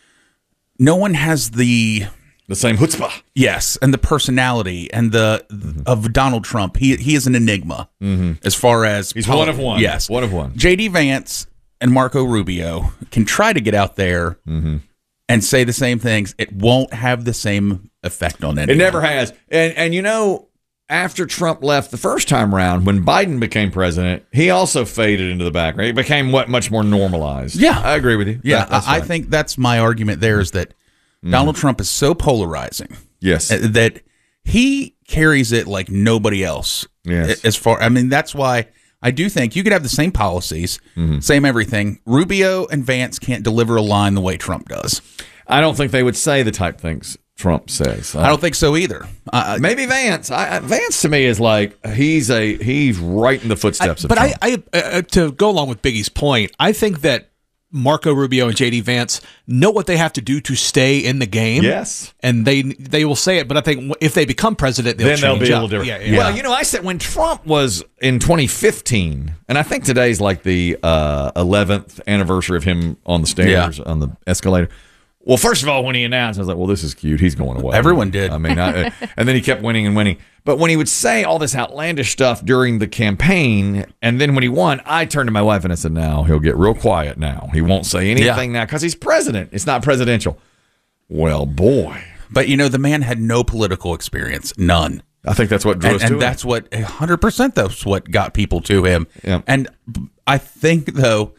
Speaker 2: no one has the
Speaker 1: same chutzpah.
Speaker 2: Yes, and the personality and of Donald Trump. He is an enigma as far as
Speaker 1: he's one of one.
Speaker 2: Yes,
Speaker 1: one of one.
Speaker 2: J.D. Vance and Marco Rubio can try to get out there and say the same things. It won't have the same effect on anyone.
Speaker 1: It never has. And after Trump left the first time around, when Biden became president, he also faded into the background. He became much more normalized.
Speaker 2: Yeah,
Speaker 1: I agree with you.
Speaker 2: Yeah,
Speaker 1: that's
Speaker 2: I
Speaker 1: right.
Speaker 2: think that's my argument. There is that Donald Trump is so polarizing.
Speaker 1: Yes,
Speaker 2: that he carries it like nobody else.
Speaker 1: Yes,
Speaker 2: that's why I do think you could have the same policies, same everything. Rubio and Vance can't deliver a line the way Trump does.
Speaker 1: I don't think they would say the type things Trump says.
Speaker 2: I don't think so either.
Speaker 1: Maybe Vance. Vance to me is like he's right in the footsteps of Trump.
Speaker 19: I to go along with Biggie's point, I think that Marco Rubio and J.D. Vance know what they have to do to stay in the game.
Speaker 1: Yes.
Speaker 19: And they will say it, but I think if they become president,
Speaker 1: then they'll be
Speaker 19: up.
Speaker 1: a little different. Well, I said when Trump was in 2015, and I think today's like the 11th anniversary of him on the stairs, on the escalator. Well, first of all, when he announced, I was like, well, this is cute. He's going away.
Speaker 2: Everyone did.
Speaker 1: I mean, and then he kept winning and winning. But when he would say all this outlandish stuff during the campaign, and then when he won, I turned to my wife and I said, now he'll get real quiet now. He won't say anything now because he's president. It's not presidential. Well, boy.
Speaker 2: But, the man had no political experience. None.
Speaker 1: I think that's what drew us to him.
Speaker 2: And that's what, 100% that's what got people to him.
Speaker 1: Yeah.
Speaker 2: And I think, though,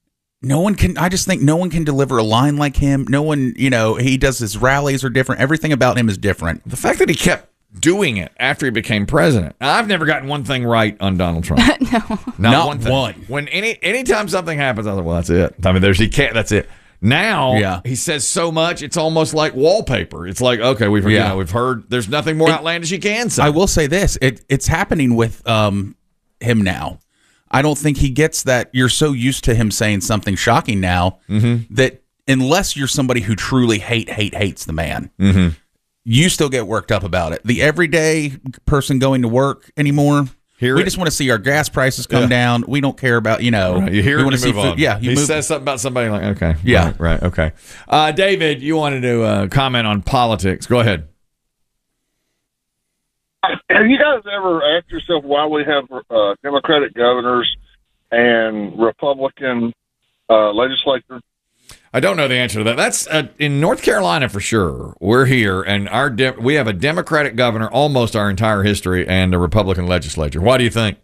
Speaker 2: I just think no one can deliver a line like him. No one, he does his rallies are different. Everything about him is different.
Speaker 1: The fact that he kept doing it after he became president. I've never gotten one thing right on Donald Trump.
Speaker 5: No.
Speaker 1: Not one thing. When anytime something happens, I was like, well, that's it. I mean, that's it. Now he says so much, it's almost like wallpaper. It's like, okay, we've heard there's nothing more outlandish he can say.
Speaker 2: I will say this. It's happening with him now. I don't think he gets that. You're so used to him saying something shocking now that unless you're somebody who truly hates the man, you still get worked up about it. The everyday person going to work anymore, we just want to see our gas prices come down. We don't care about,
Speaker 1: Right. You hear
Speaker 2: we
Speaker 1: it
Speaker 2: want
Speaker 1: and
Speaker 2: to see
Speaker 1: move on.
Speaker 2: food. Yeah,
Speaker 1: he says something about somebody like, okay.
Speaker 2: Yeah.
Speaker 1: Right, okay. David, you wanted to comment on politics. Go ahead.
Speaker 3: Have you guys ever asked yourself why we have Democratic governors and Republican legislators?
Speaker 1: I don't know the answer to that. That's in North Carolina for sure. We're here, and we have a Democratic governor almost our entire history and a Republican legislature. Why do you think?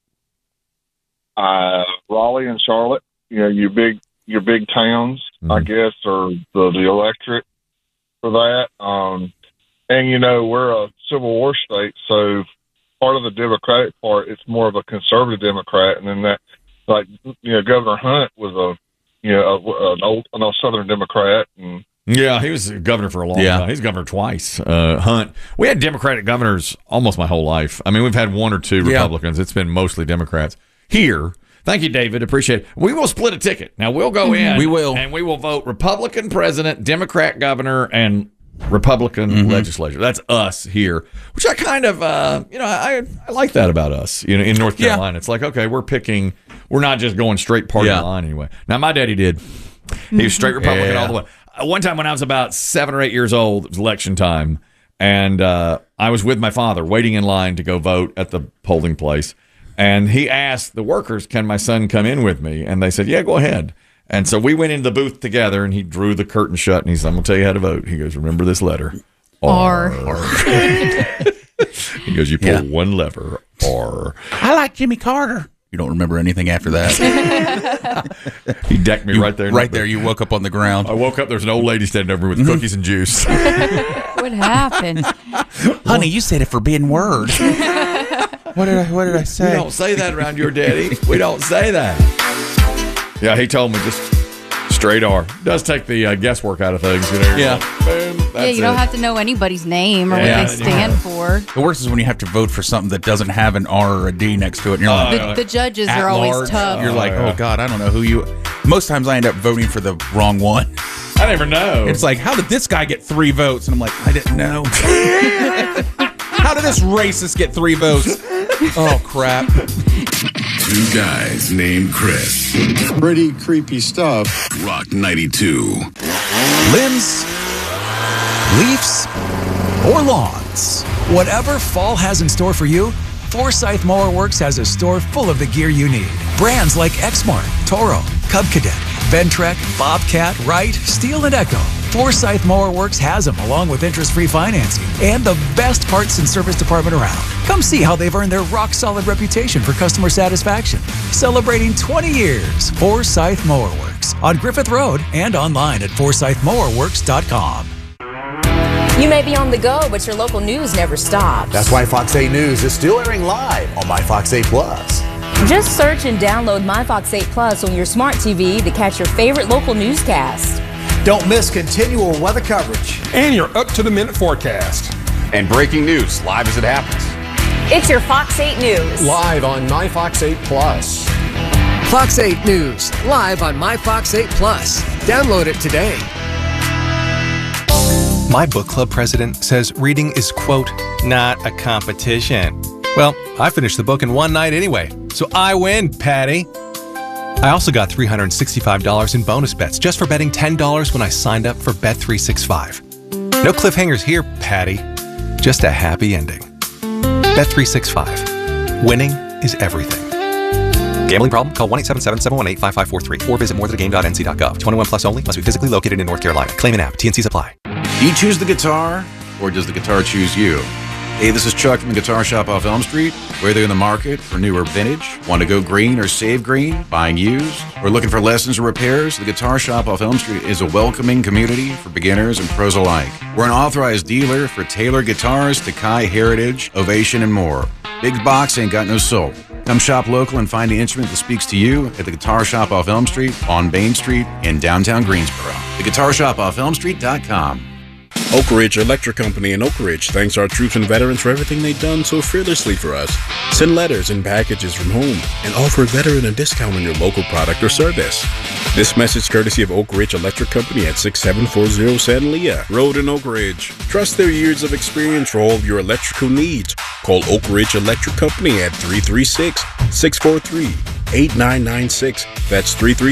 Speaker 3: Raleigh and Charlotte, your big towns, I guess, are the electorate for that. And we're a Civil War state, so part of the Democratic part, it's more of a conservative Democrat, and then that, Governor Hunt was an old Southern Democrat, and
Speaker 1: yeah, he was governor for a long time. He's governor twice. Hunt. We had Democratic governors almost my whole life. I mean, we've had one or two Republicans. It's been mostly Democrats here. Thank you, David. Appreciate it. We will split a ticket. Now we'll go in.
Speaker 2: We will,
Speaker 1: and we will vote Republican president, Democrat governor, and Republican legislature. That's us here, which I kind of, I like that about us. In North Carolina, it's like, okay, we're not just going straight party line anyway. Now, my daddy did. He was straight Republican all the way. One time when I was about 7 or 8 years old, it was election time, and I was with my father waiting in line to go vote at the polling place, and he asked the workers, "Can my son come in with me?" And they said, "Yeah, go ahead." And so we went into the booth together, and he drew the curtain shut, and he said, "I'm going to tell you how to vote." He goes, "Remember this letter? R." He goes, "You pull one lever, R."
Speaker 2: I like Jimmy Carter. You don't remember anything after that.
Speaker 1: He decked me right there.
Speaker 2: Right there, you woke up on the ground.
Speaker 1: I woke up, there's an old lady standing over with cookies and juice.
Speaker 5: What happened?
Speaker 2: Honey, you said a forbidden word. What did I say?
Speaker 1: We don't say that around your daddy. We don't say that. Yeah, he told me just straight R. Does take the guesswork out of things.
Speaker 2: Yeah.
Speaker 1: Like, boom.
Speaker 5: you don't have to know anybody's name or what they stand for.
Speaker 2: The worst is when you have to vote for something that doesn't have an R or a D next to it. And you're like,
Speaker 5: The judges
Speaker 2: at
Speaker 5: are always
Speaker 2: large.
Speaker 5: tough.
Speaker 2: You're like, oh God, I don't know who you. Most times I end up voting for the wrong one.
Speaker 1: I never know.
Speaker 2: It's like, how did this guy get 3 votes? And I'm like, I didn't know. How did this racist get 3 votes? Oh, crap.
Speaker 9: 2 guys named Chris.
Speaker 7: Pretty creepy stuff.
Speaker 9: Rock 92.
Speaker 8: Limbs, leaves, or lawns. Whatever fall has in store for you, Forsyth Mower Works has a store full of the gear you need. Brands like Exmark, Toro, Cub Cadet, Ventrek, Bobcat, Wright, Steel, and Echo. Forsyth Mower Works has them, along with interest-free financing and the best parts and service department around. Come see how they've earned their rock-solid reputation for customer satisfaction. Celebrating 20 years, Forsyth Mower Works on Griffith Road and online at forsythmowerworks.com.
Speaker 10: You may be on the go, but your local news never stops.
Speaker 11: That's why Fox 8 News is still airing live on My Fox 8 Plus.
Speaker 10: Just search and download My Fox 8 Plus on your smart TV to catch your favorite local newscast.
Speaker 11: Don't miss continual weather coverage.
Speaker 13: And your up-to-the-minute forecast.
Speaker 14: And breaking news live as it happens.
Speaker 10: It's your Fox 8 News.
Speaker 11: Live on My Fox 8 Plus.
Speaker 15: Fox 8 News, live on My Fox 8 Plus. Download it today.
Speaker 16: My book club president says reading is, quote, not a competition. Well, I finished the book in one night anyway, so I win, Patty. I also got $365 in bonus bets just for betting $10 when I signed up for Bet365. No cliffhangers here, Patty. Just a happy ending. Bet365. Winning is everything. Gambling problem? Call 1-877-718-5543 or visit morethanagame.nc.gov. 21 plus only. Must be physically located in North Carolina. Claim an app. T&Cs apply.
Speaker 14: Do you choose the guitar, or does the guitar choose you? Hey, this is Chuck from the Guitar Shop off Elm Street. Whether you're in the market for new or vintage, want to go green or save green, buying used, or looking for lessons or repairs, the Guitar Shop off Elm Street is a welcoming community for beginners and pros alike. We're an authorized dealer for Taylor guitars, Takai, Heritage, Ovation, and more. Big box ain't got no soul. Come shop local and find the instrument that speaks to you at the Guitar Shop off Elm Street, on Main Street, in downtown Greensboro. The Guitar Shop off ElmStreet.com.
Speaker 25: Oak Ridge Electric Company in Oak Ridge thanks our troops and veterans for everything they've done so fearlessly for us. Send letters and packages from home and offer a veteran a discount on your local product or service. This message courtesy of Oak Ridge Electric Company at 6740 San Leah Road in Oak Ridge. Trust their years of experience for all of your electrical needs. Call Oak Ridge Electric Company at 336-643-8996. That's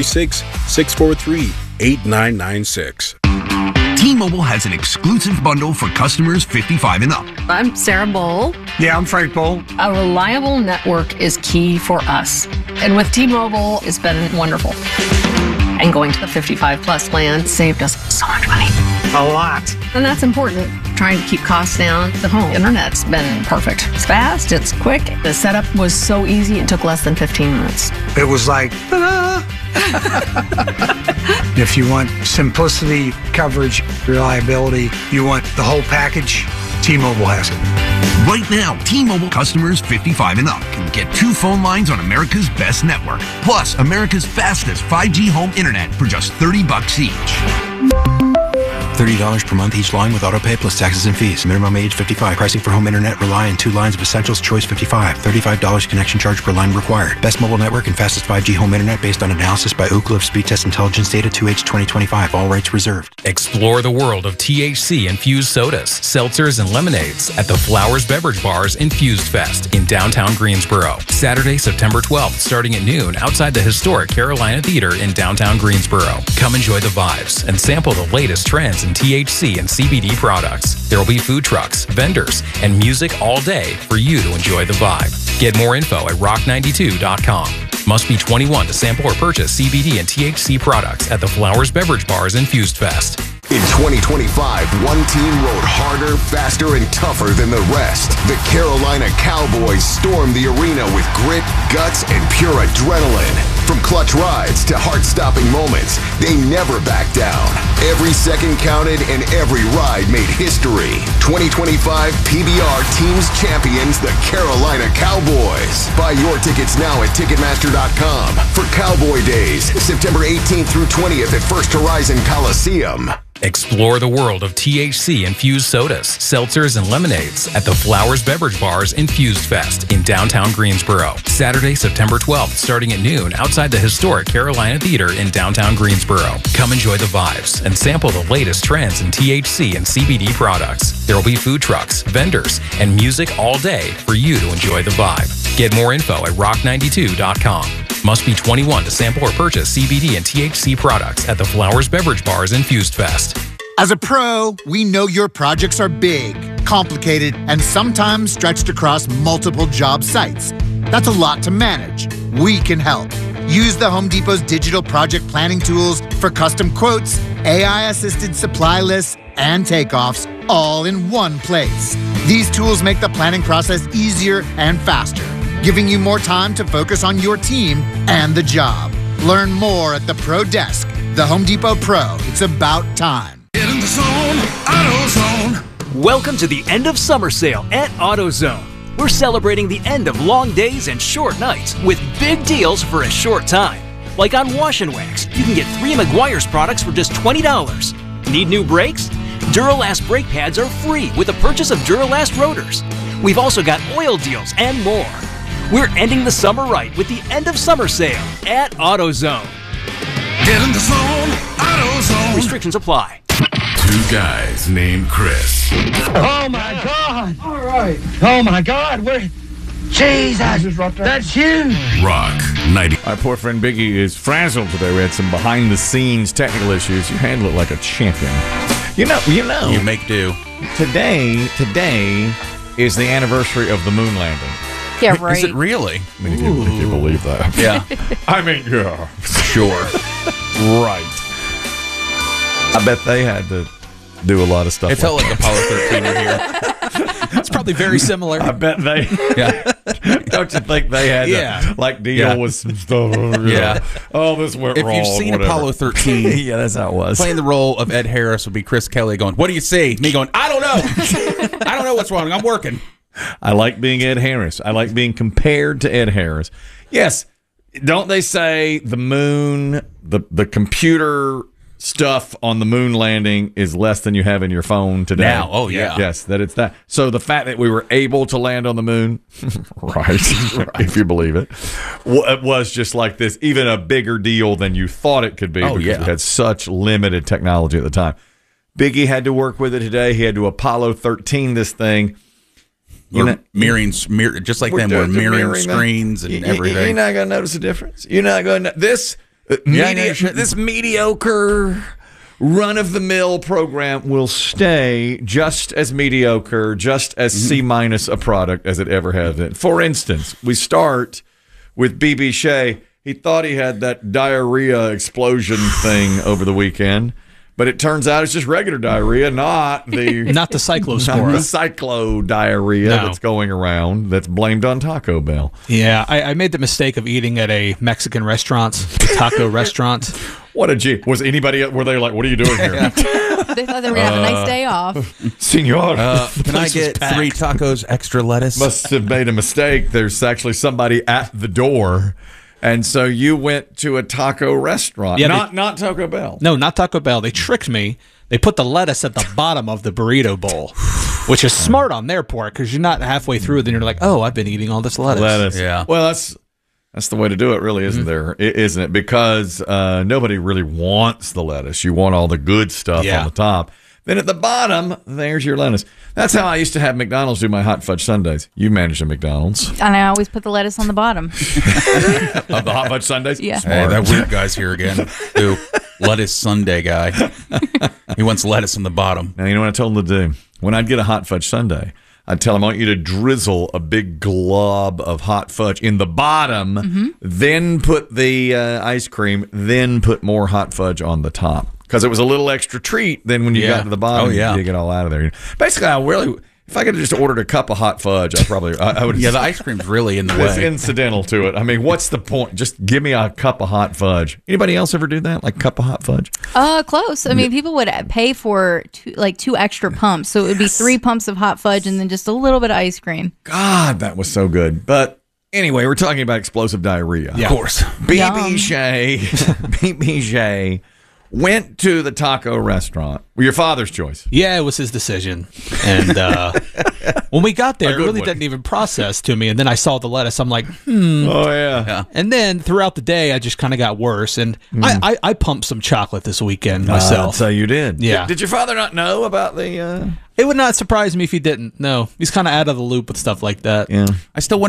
Speaker 25: 336-643-8996.
Speaker 17: T-Mobile has an exclusive bundle for customers 55 and up.
Speaker 30: I'm Sarah Bowl.
Speaker 17: Yeah, I'm Frank Bowl.
Speaker 30: A reliable network is key for us. And with T-Mobile, it's been wonderful. And going to the 55 plus plan saved us so much money.
Speaker 17: A lot.
Speaker 30: And that's important. Trying to keep costs down. The home internet's been perfect. It's fast, it's quick. The setup was so easy, it took less than 15 minutes.
Speaker 17: It was like, ta-da! If you want simplicity, coverage, reliability, you want the whole package, T-Mobile has it. Right now, T-Mobile customers 55 and up can get 2 phone lines on America's best network, plus America's fastest 5G home internet for just $30 each.
Speaker 31: $30 per month each line with autopay plus taxes and fees. Minimum age 55. Pricing for home internet rely on 2 lines of essentials. Choice 55. $35 connection charge per line required. Best mobile network and fastest 5G home internet based on analysis by Ookla of Speed Test Intelligence Data 2H 2025. All rights reserved.
Speaker 26: Explore the world of THC-infused sodas, seltzers, and lemonades at the Flowers Beverage Bar's Infused Fest in downtown Greensboro. Saturday, September 12th, starting at noon outside the historic Carolina Theater in downtown Greensboro. Come enjoy the vibes and sample the latest trends in THC and CBD products. There will be food trucks, vendors, and music all day for you to enjoy the vibe. Get more info at rock92.com. Must be 21 to sample or purchase CBD and THC products at the Flowers Beverage Bar's Infused Fest.
Speaker 32: In 2025, one team rode harder, faster, and tougher than the rest. The Carolina Cowboys stormed the arena with grit, guts, and pure adrenaline. From clutch rides to heart-stopping moments, they never backed down. Every second counted and every ride made history. 2025 PBR Teams Champions, the Carolina Cowboys. Buy your tickets now at Ticketmaster.com for Cowboy Days, September 18th through 20th at First Horizon Coliseum.
Speaker 26: Explore the world of THC-infused sodas, seltzers, and lemonades at the Flowers Beverage Bar's Infused Fest in downtown Greensboro. Saturday, September 12th, starting at noon outside the historic Carolina Theater in downtown Greensboro. Come enjoy the vibes and sample the latest trends in THC and CBD products. There will be food trucks, vendors, and music all day for you to enjoy the vibe. Get more info at rock92.com. Must be 21 to sample or purchase CBD and THC products at the Flowers Beverage Bar's Infused Fest.
Speaker 4: As a pro, we know your projects are big, complicated, and sometimes stretched across multiple job sites. That's a lot to manage. We can help. Use the Home Depot's digital project planning tools for custom quotes, AI-assisted supply lists, and takeoffs all in one place. These tools make the planning process easier and faster, giving you more time to focus on your team and the job. Learn more at the Pro Desk. The Home Depot Pro. It's about time.
Speaker 6: Get in the zone, AutoZone.
Speaker 12: Welcome to the end of summer sale at AutoZone. We're celebrating the end of long days and short nights with big deals for a short time. Like on Wash and Wax, you can get 3 Meguiar's products for just $20. Need new brakes? Duralast brake pads are free with the purchase of Duralast rotors. We've also got oil deals and more. We're ending the summer right with the end of summer sale at AutoZone.
Speaker 6: Get in the zone, AutoZone.
Speaker 12: Restrictions apply.
Speaker 9: 2 guys named Chris.
Speaker 18: Oh my God! All right. Oh my God! Jesus, that's huge.
Speaker 9: Rock 90.
Speaker 1: Our poor friend Biggie is frazzled today. We had some behind-the-scenes technical issues. You handle it like a champion. You know.
Speaker 2: You make do.
Speaker 1: Today is the anniversary of the moon landing.
Speaker 5: Yeah, right.
Speaker 2: Is it really?
Speaker 1: I mean, if you believe that.
Speaker 2: Yeah.
Speaker 1: I mean, yeah.
Speaker 2: Sure.
Speaker 1: Right. I bet they had to do a lot of stuff.
Speaker 2: It felt like Apollo 13 in here.
Speaker 19: It's probably very similar.
Speaker 1: I bet they.
Speaker 2: Yeah.
Speaker 1: Don't you think they had to deal with some stuff?
Speaker 2: Yeah.
Speaker 1: Oh, this went
Speaker 2: if
Speaker 1: wrong.
Speaker 2: If you've seen
Speaker 1: whatever.
Speaker 2: Apollo 13,
Speaker 1: yeah, that's how it was.
Speaker 2: Playing the role of Ed Harris would be Chris Kelly going, "What do you see?" Me going, "I don't know. I don't know what's wrong. I'm working."
Speaker 1: I like being Ed Harris. I like being compared to Ed Harris. Yes. Don't they say the moon, the computer stuff on the moon landing is less than you have in your phone today?
Speaker 2: Now, oh yeah.
Speaker 1: Yes, that it's that. So the fact that we were able to land on the moon, right, if you believe it, it was just like this, even a bigger deal than you thought it could be.
Speaker 2: Oh,
Speaker 1: because we had such limited technology at the time. Biggie had to work with it today. He had to Apollo 13 this thing.
Speaker 2: We're mirroring, just like them. We're mirroring screens and everything.
Speaker 1: You're not going to notice a difference. You're not going to this mediocre run-of-the-mill program will stay just as mediocre, just as C- a product as it ever has been. For instance, we start with BB Shea. He thought he had that diarrhea explosion thing over the weekend. But it turns out it's just regular diarrhea, not the
Speaker 19: cyclospora,
Speaker 1: the cyclo diarrhea that's going around that's blamed on Taco Bell.
Speaker 19: Yeah, I made the mistake of eating at a Mexican restaurant, taco restaurant.
Speaker 1: What a G! Was anybody? Were they like, "What are you doing here?"
Speaker 5: They thought they were going to have a nice day off.
Speaker 1: Senor,
Speaker 2: can I get 3 tacos, extra lettuce?
Speaker 1: Must have made a mistake. There's actually somebody at the door. And so you went to a taco restaurant, not Taco Bell.
Speaker 19: No, not Taco Bell. They tricked me. They put the lettuce at the bottom of the burrito bowl, which is smart on their part because you're not halfway through. Then you're like, "Oh, I've been eating all this lettuce."
Speaker 1: Yeah. Well, that's the way to do it, really, isn't there? Isn't it? Because nobody really wants the lettuce. You want all the good stuff on the top. Then at the bottom, there's your lettuce. That's how I used to have McDonald's do my hot fudge sundaes. You manage a McDonald's.
Speaker 5: And I always put the lettuce on the bottom.
Speaker 1: Of the hot fudge sundaes?
Speaker 5: Yeah.
Speaker 2: Hey, that weird guy's here again. Who? Lettuce sundae guy. He wants lettuce on the bottom.
Speaker 1: Now, you know what I told him to do? When I'd get a hot fudge sundae, I'd tell him, I want you to drizzle a big glob of hot fudge in the bottom, then put the ice cream, then put more hot fudge on the top. Because it was a little extra treat than when you got to the bottom, you dig it all out of there. Basically, if I could have just ordered a cup of hot fudge, I would.
Speaker 2: Yeah, the ice cream's really in the
Speaker 1: It's
Speaker 2: way.
Speaker 1: incidental to it. I mean, what's the point? Just give me a cup of hot fudge. Anybody else ever do that? Like cup of hot fudge?
Speaker 5: Close. I mean, people would pay for 2 extra pumps. So it would be 3 pumps of hot fudge and then just a little bit of ice cream.
Speaker 1: God, that was so good. But anyway, we're talking about explosive diarrhea.
Speaker 2: Yeah. Of course.
Speaker 1: BB Shea went to the taco restaurant. Your father's choice.
Speaker 19: Yeah, it was his decision. And when we got there, it really didn't even process to me. And then I saw the lettuce. I'm like,
Speaker 1: Oh, yeah.
Speaker 19: And then throughout the day, I just kind of got worse. And I pumped some chocolate this weekend myself.
Speaker 1: So you did.
Speaker 19: Yeah.
Speaker 1: Did your father not know about the...
Speaker 19: It would not surprise me if he didn't. No. He's kind of out of the loop with stuff like that.
Speaker 1: Yeah.
Speaker 2: I still wonder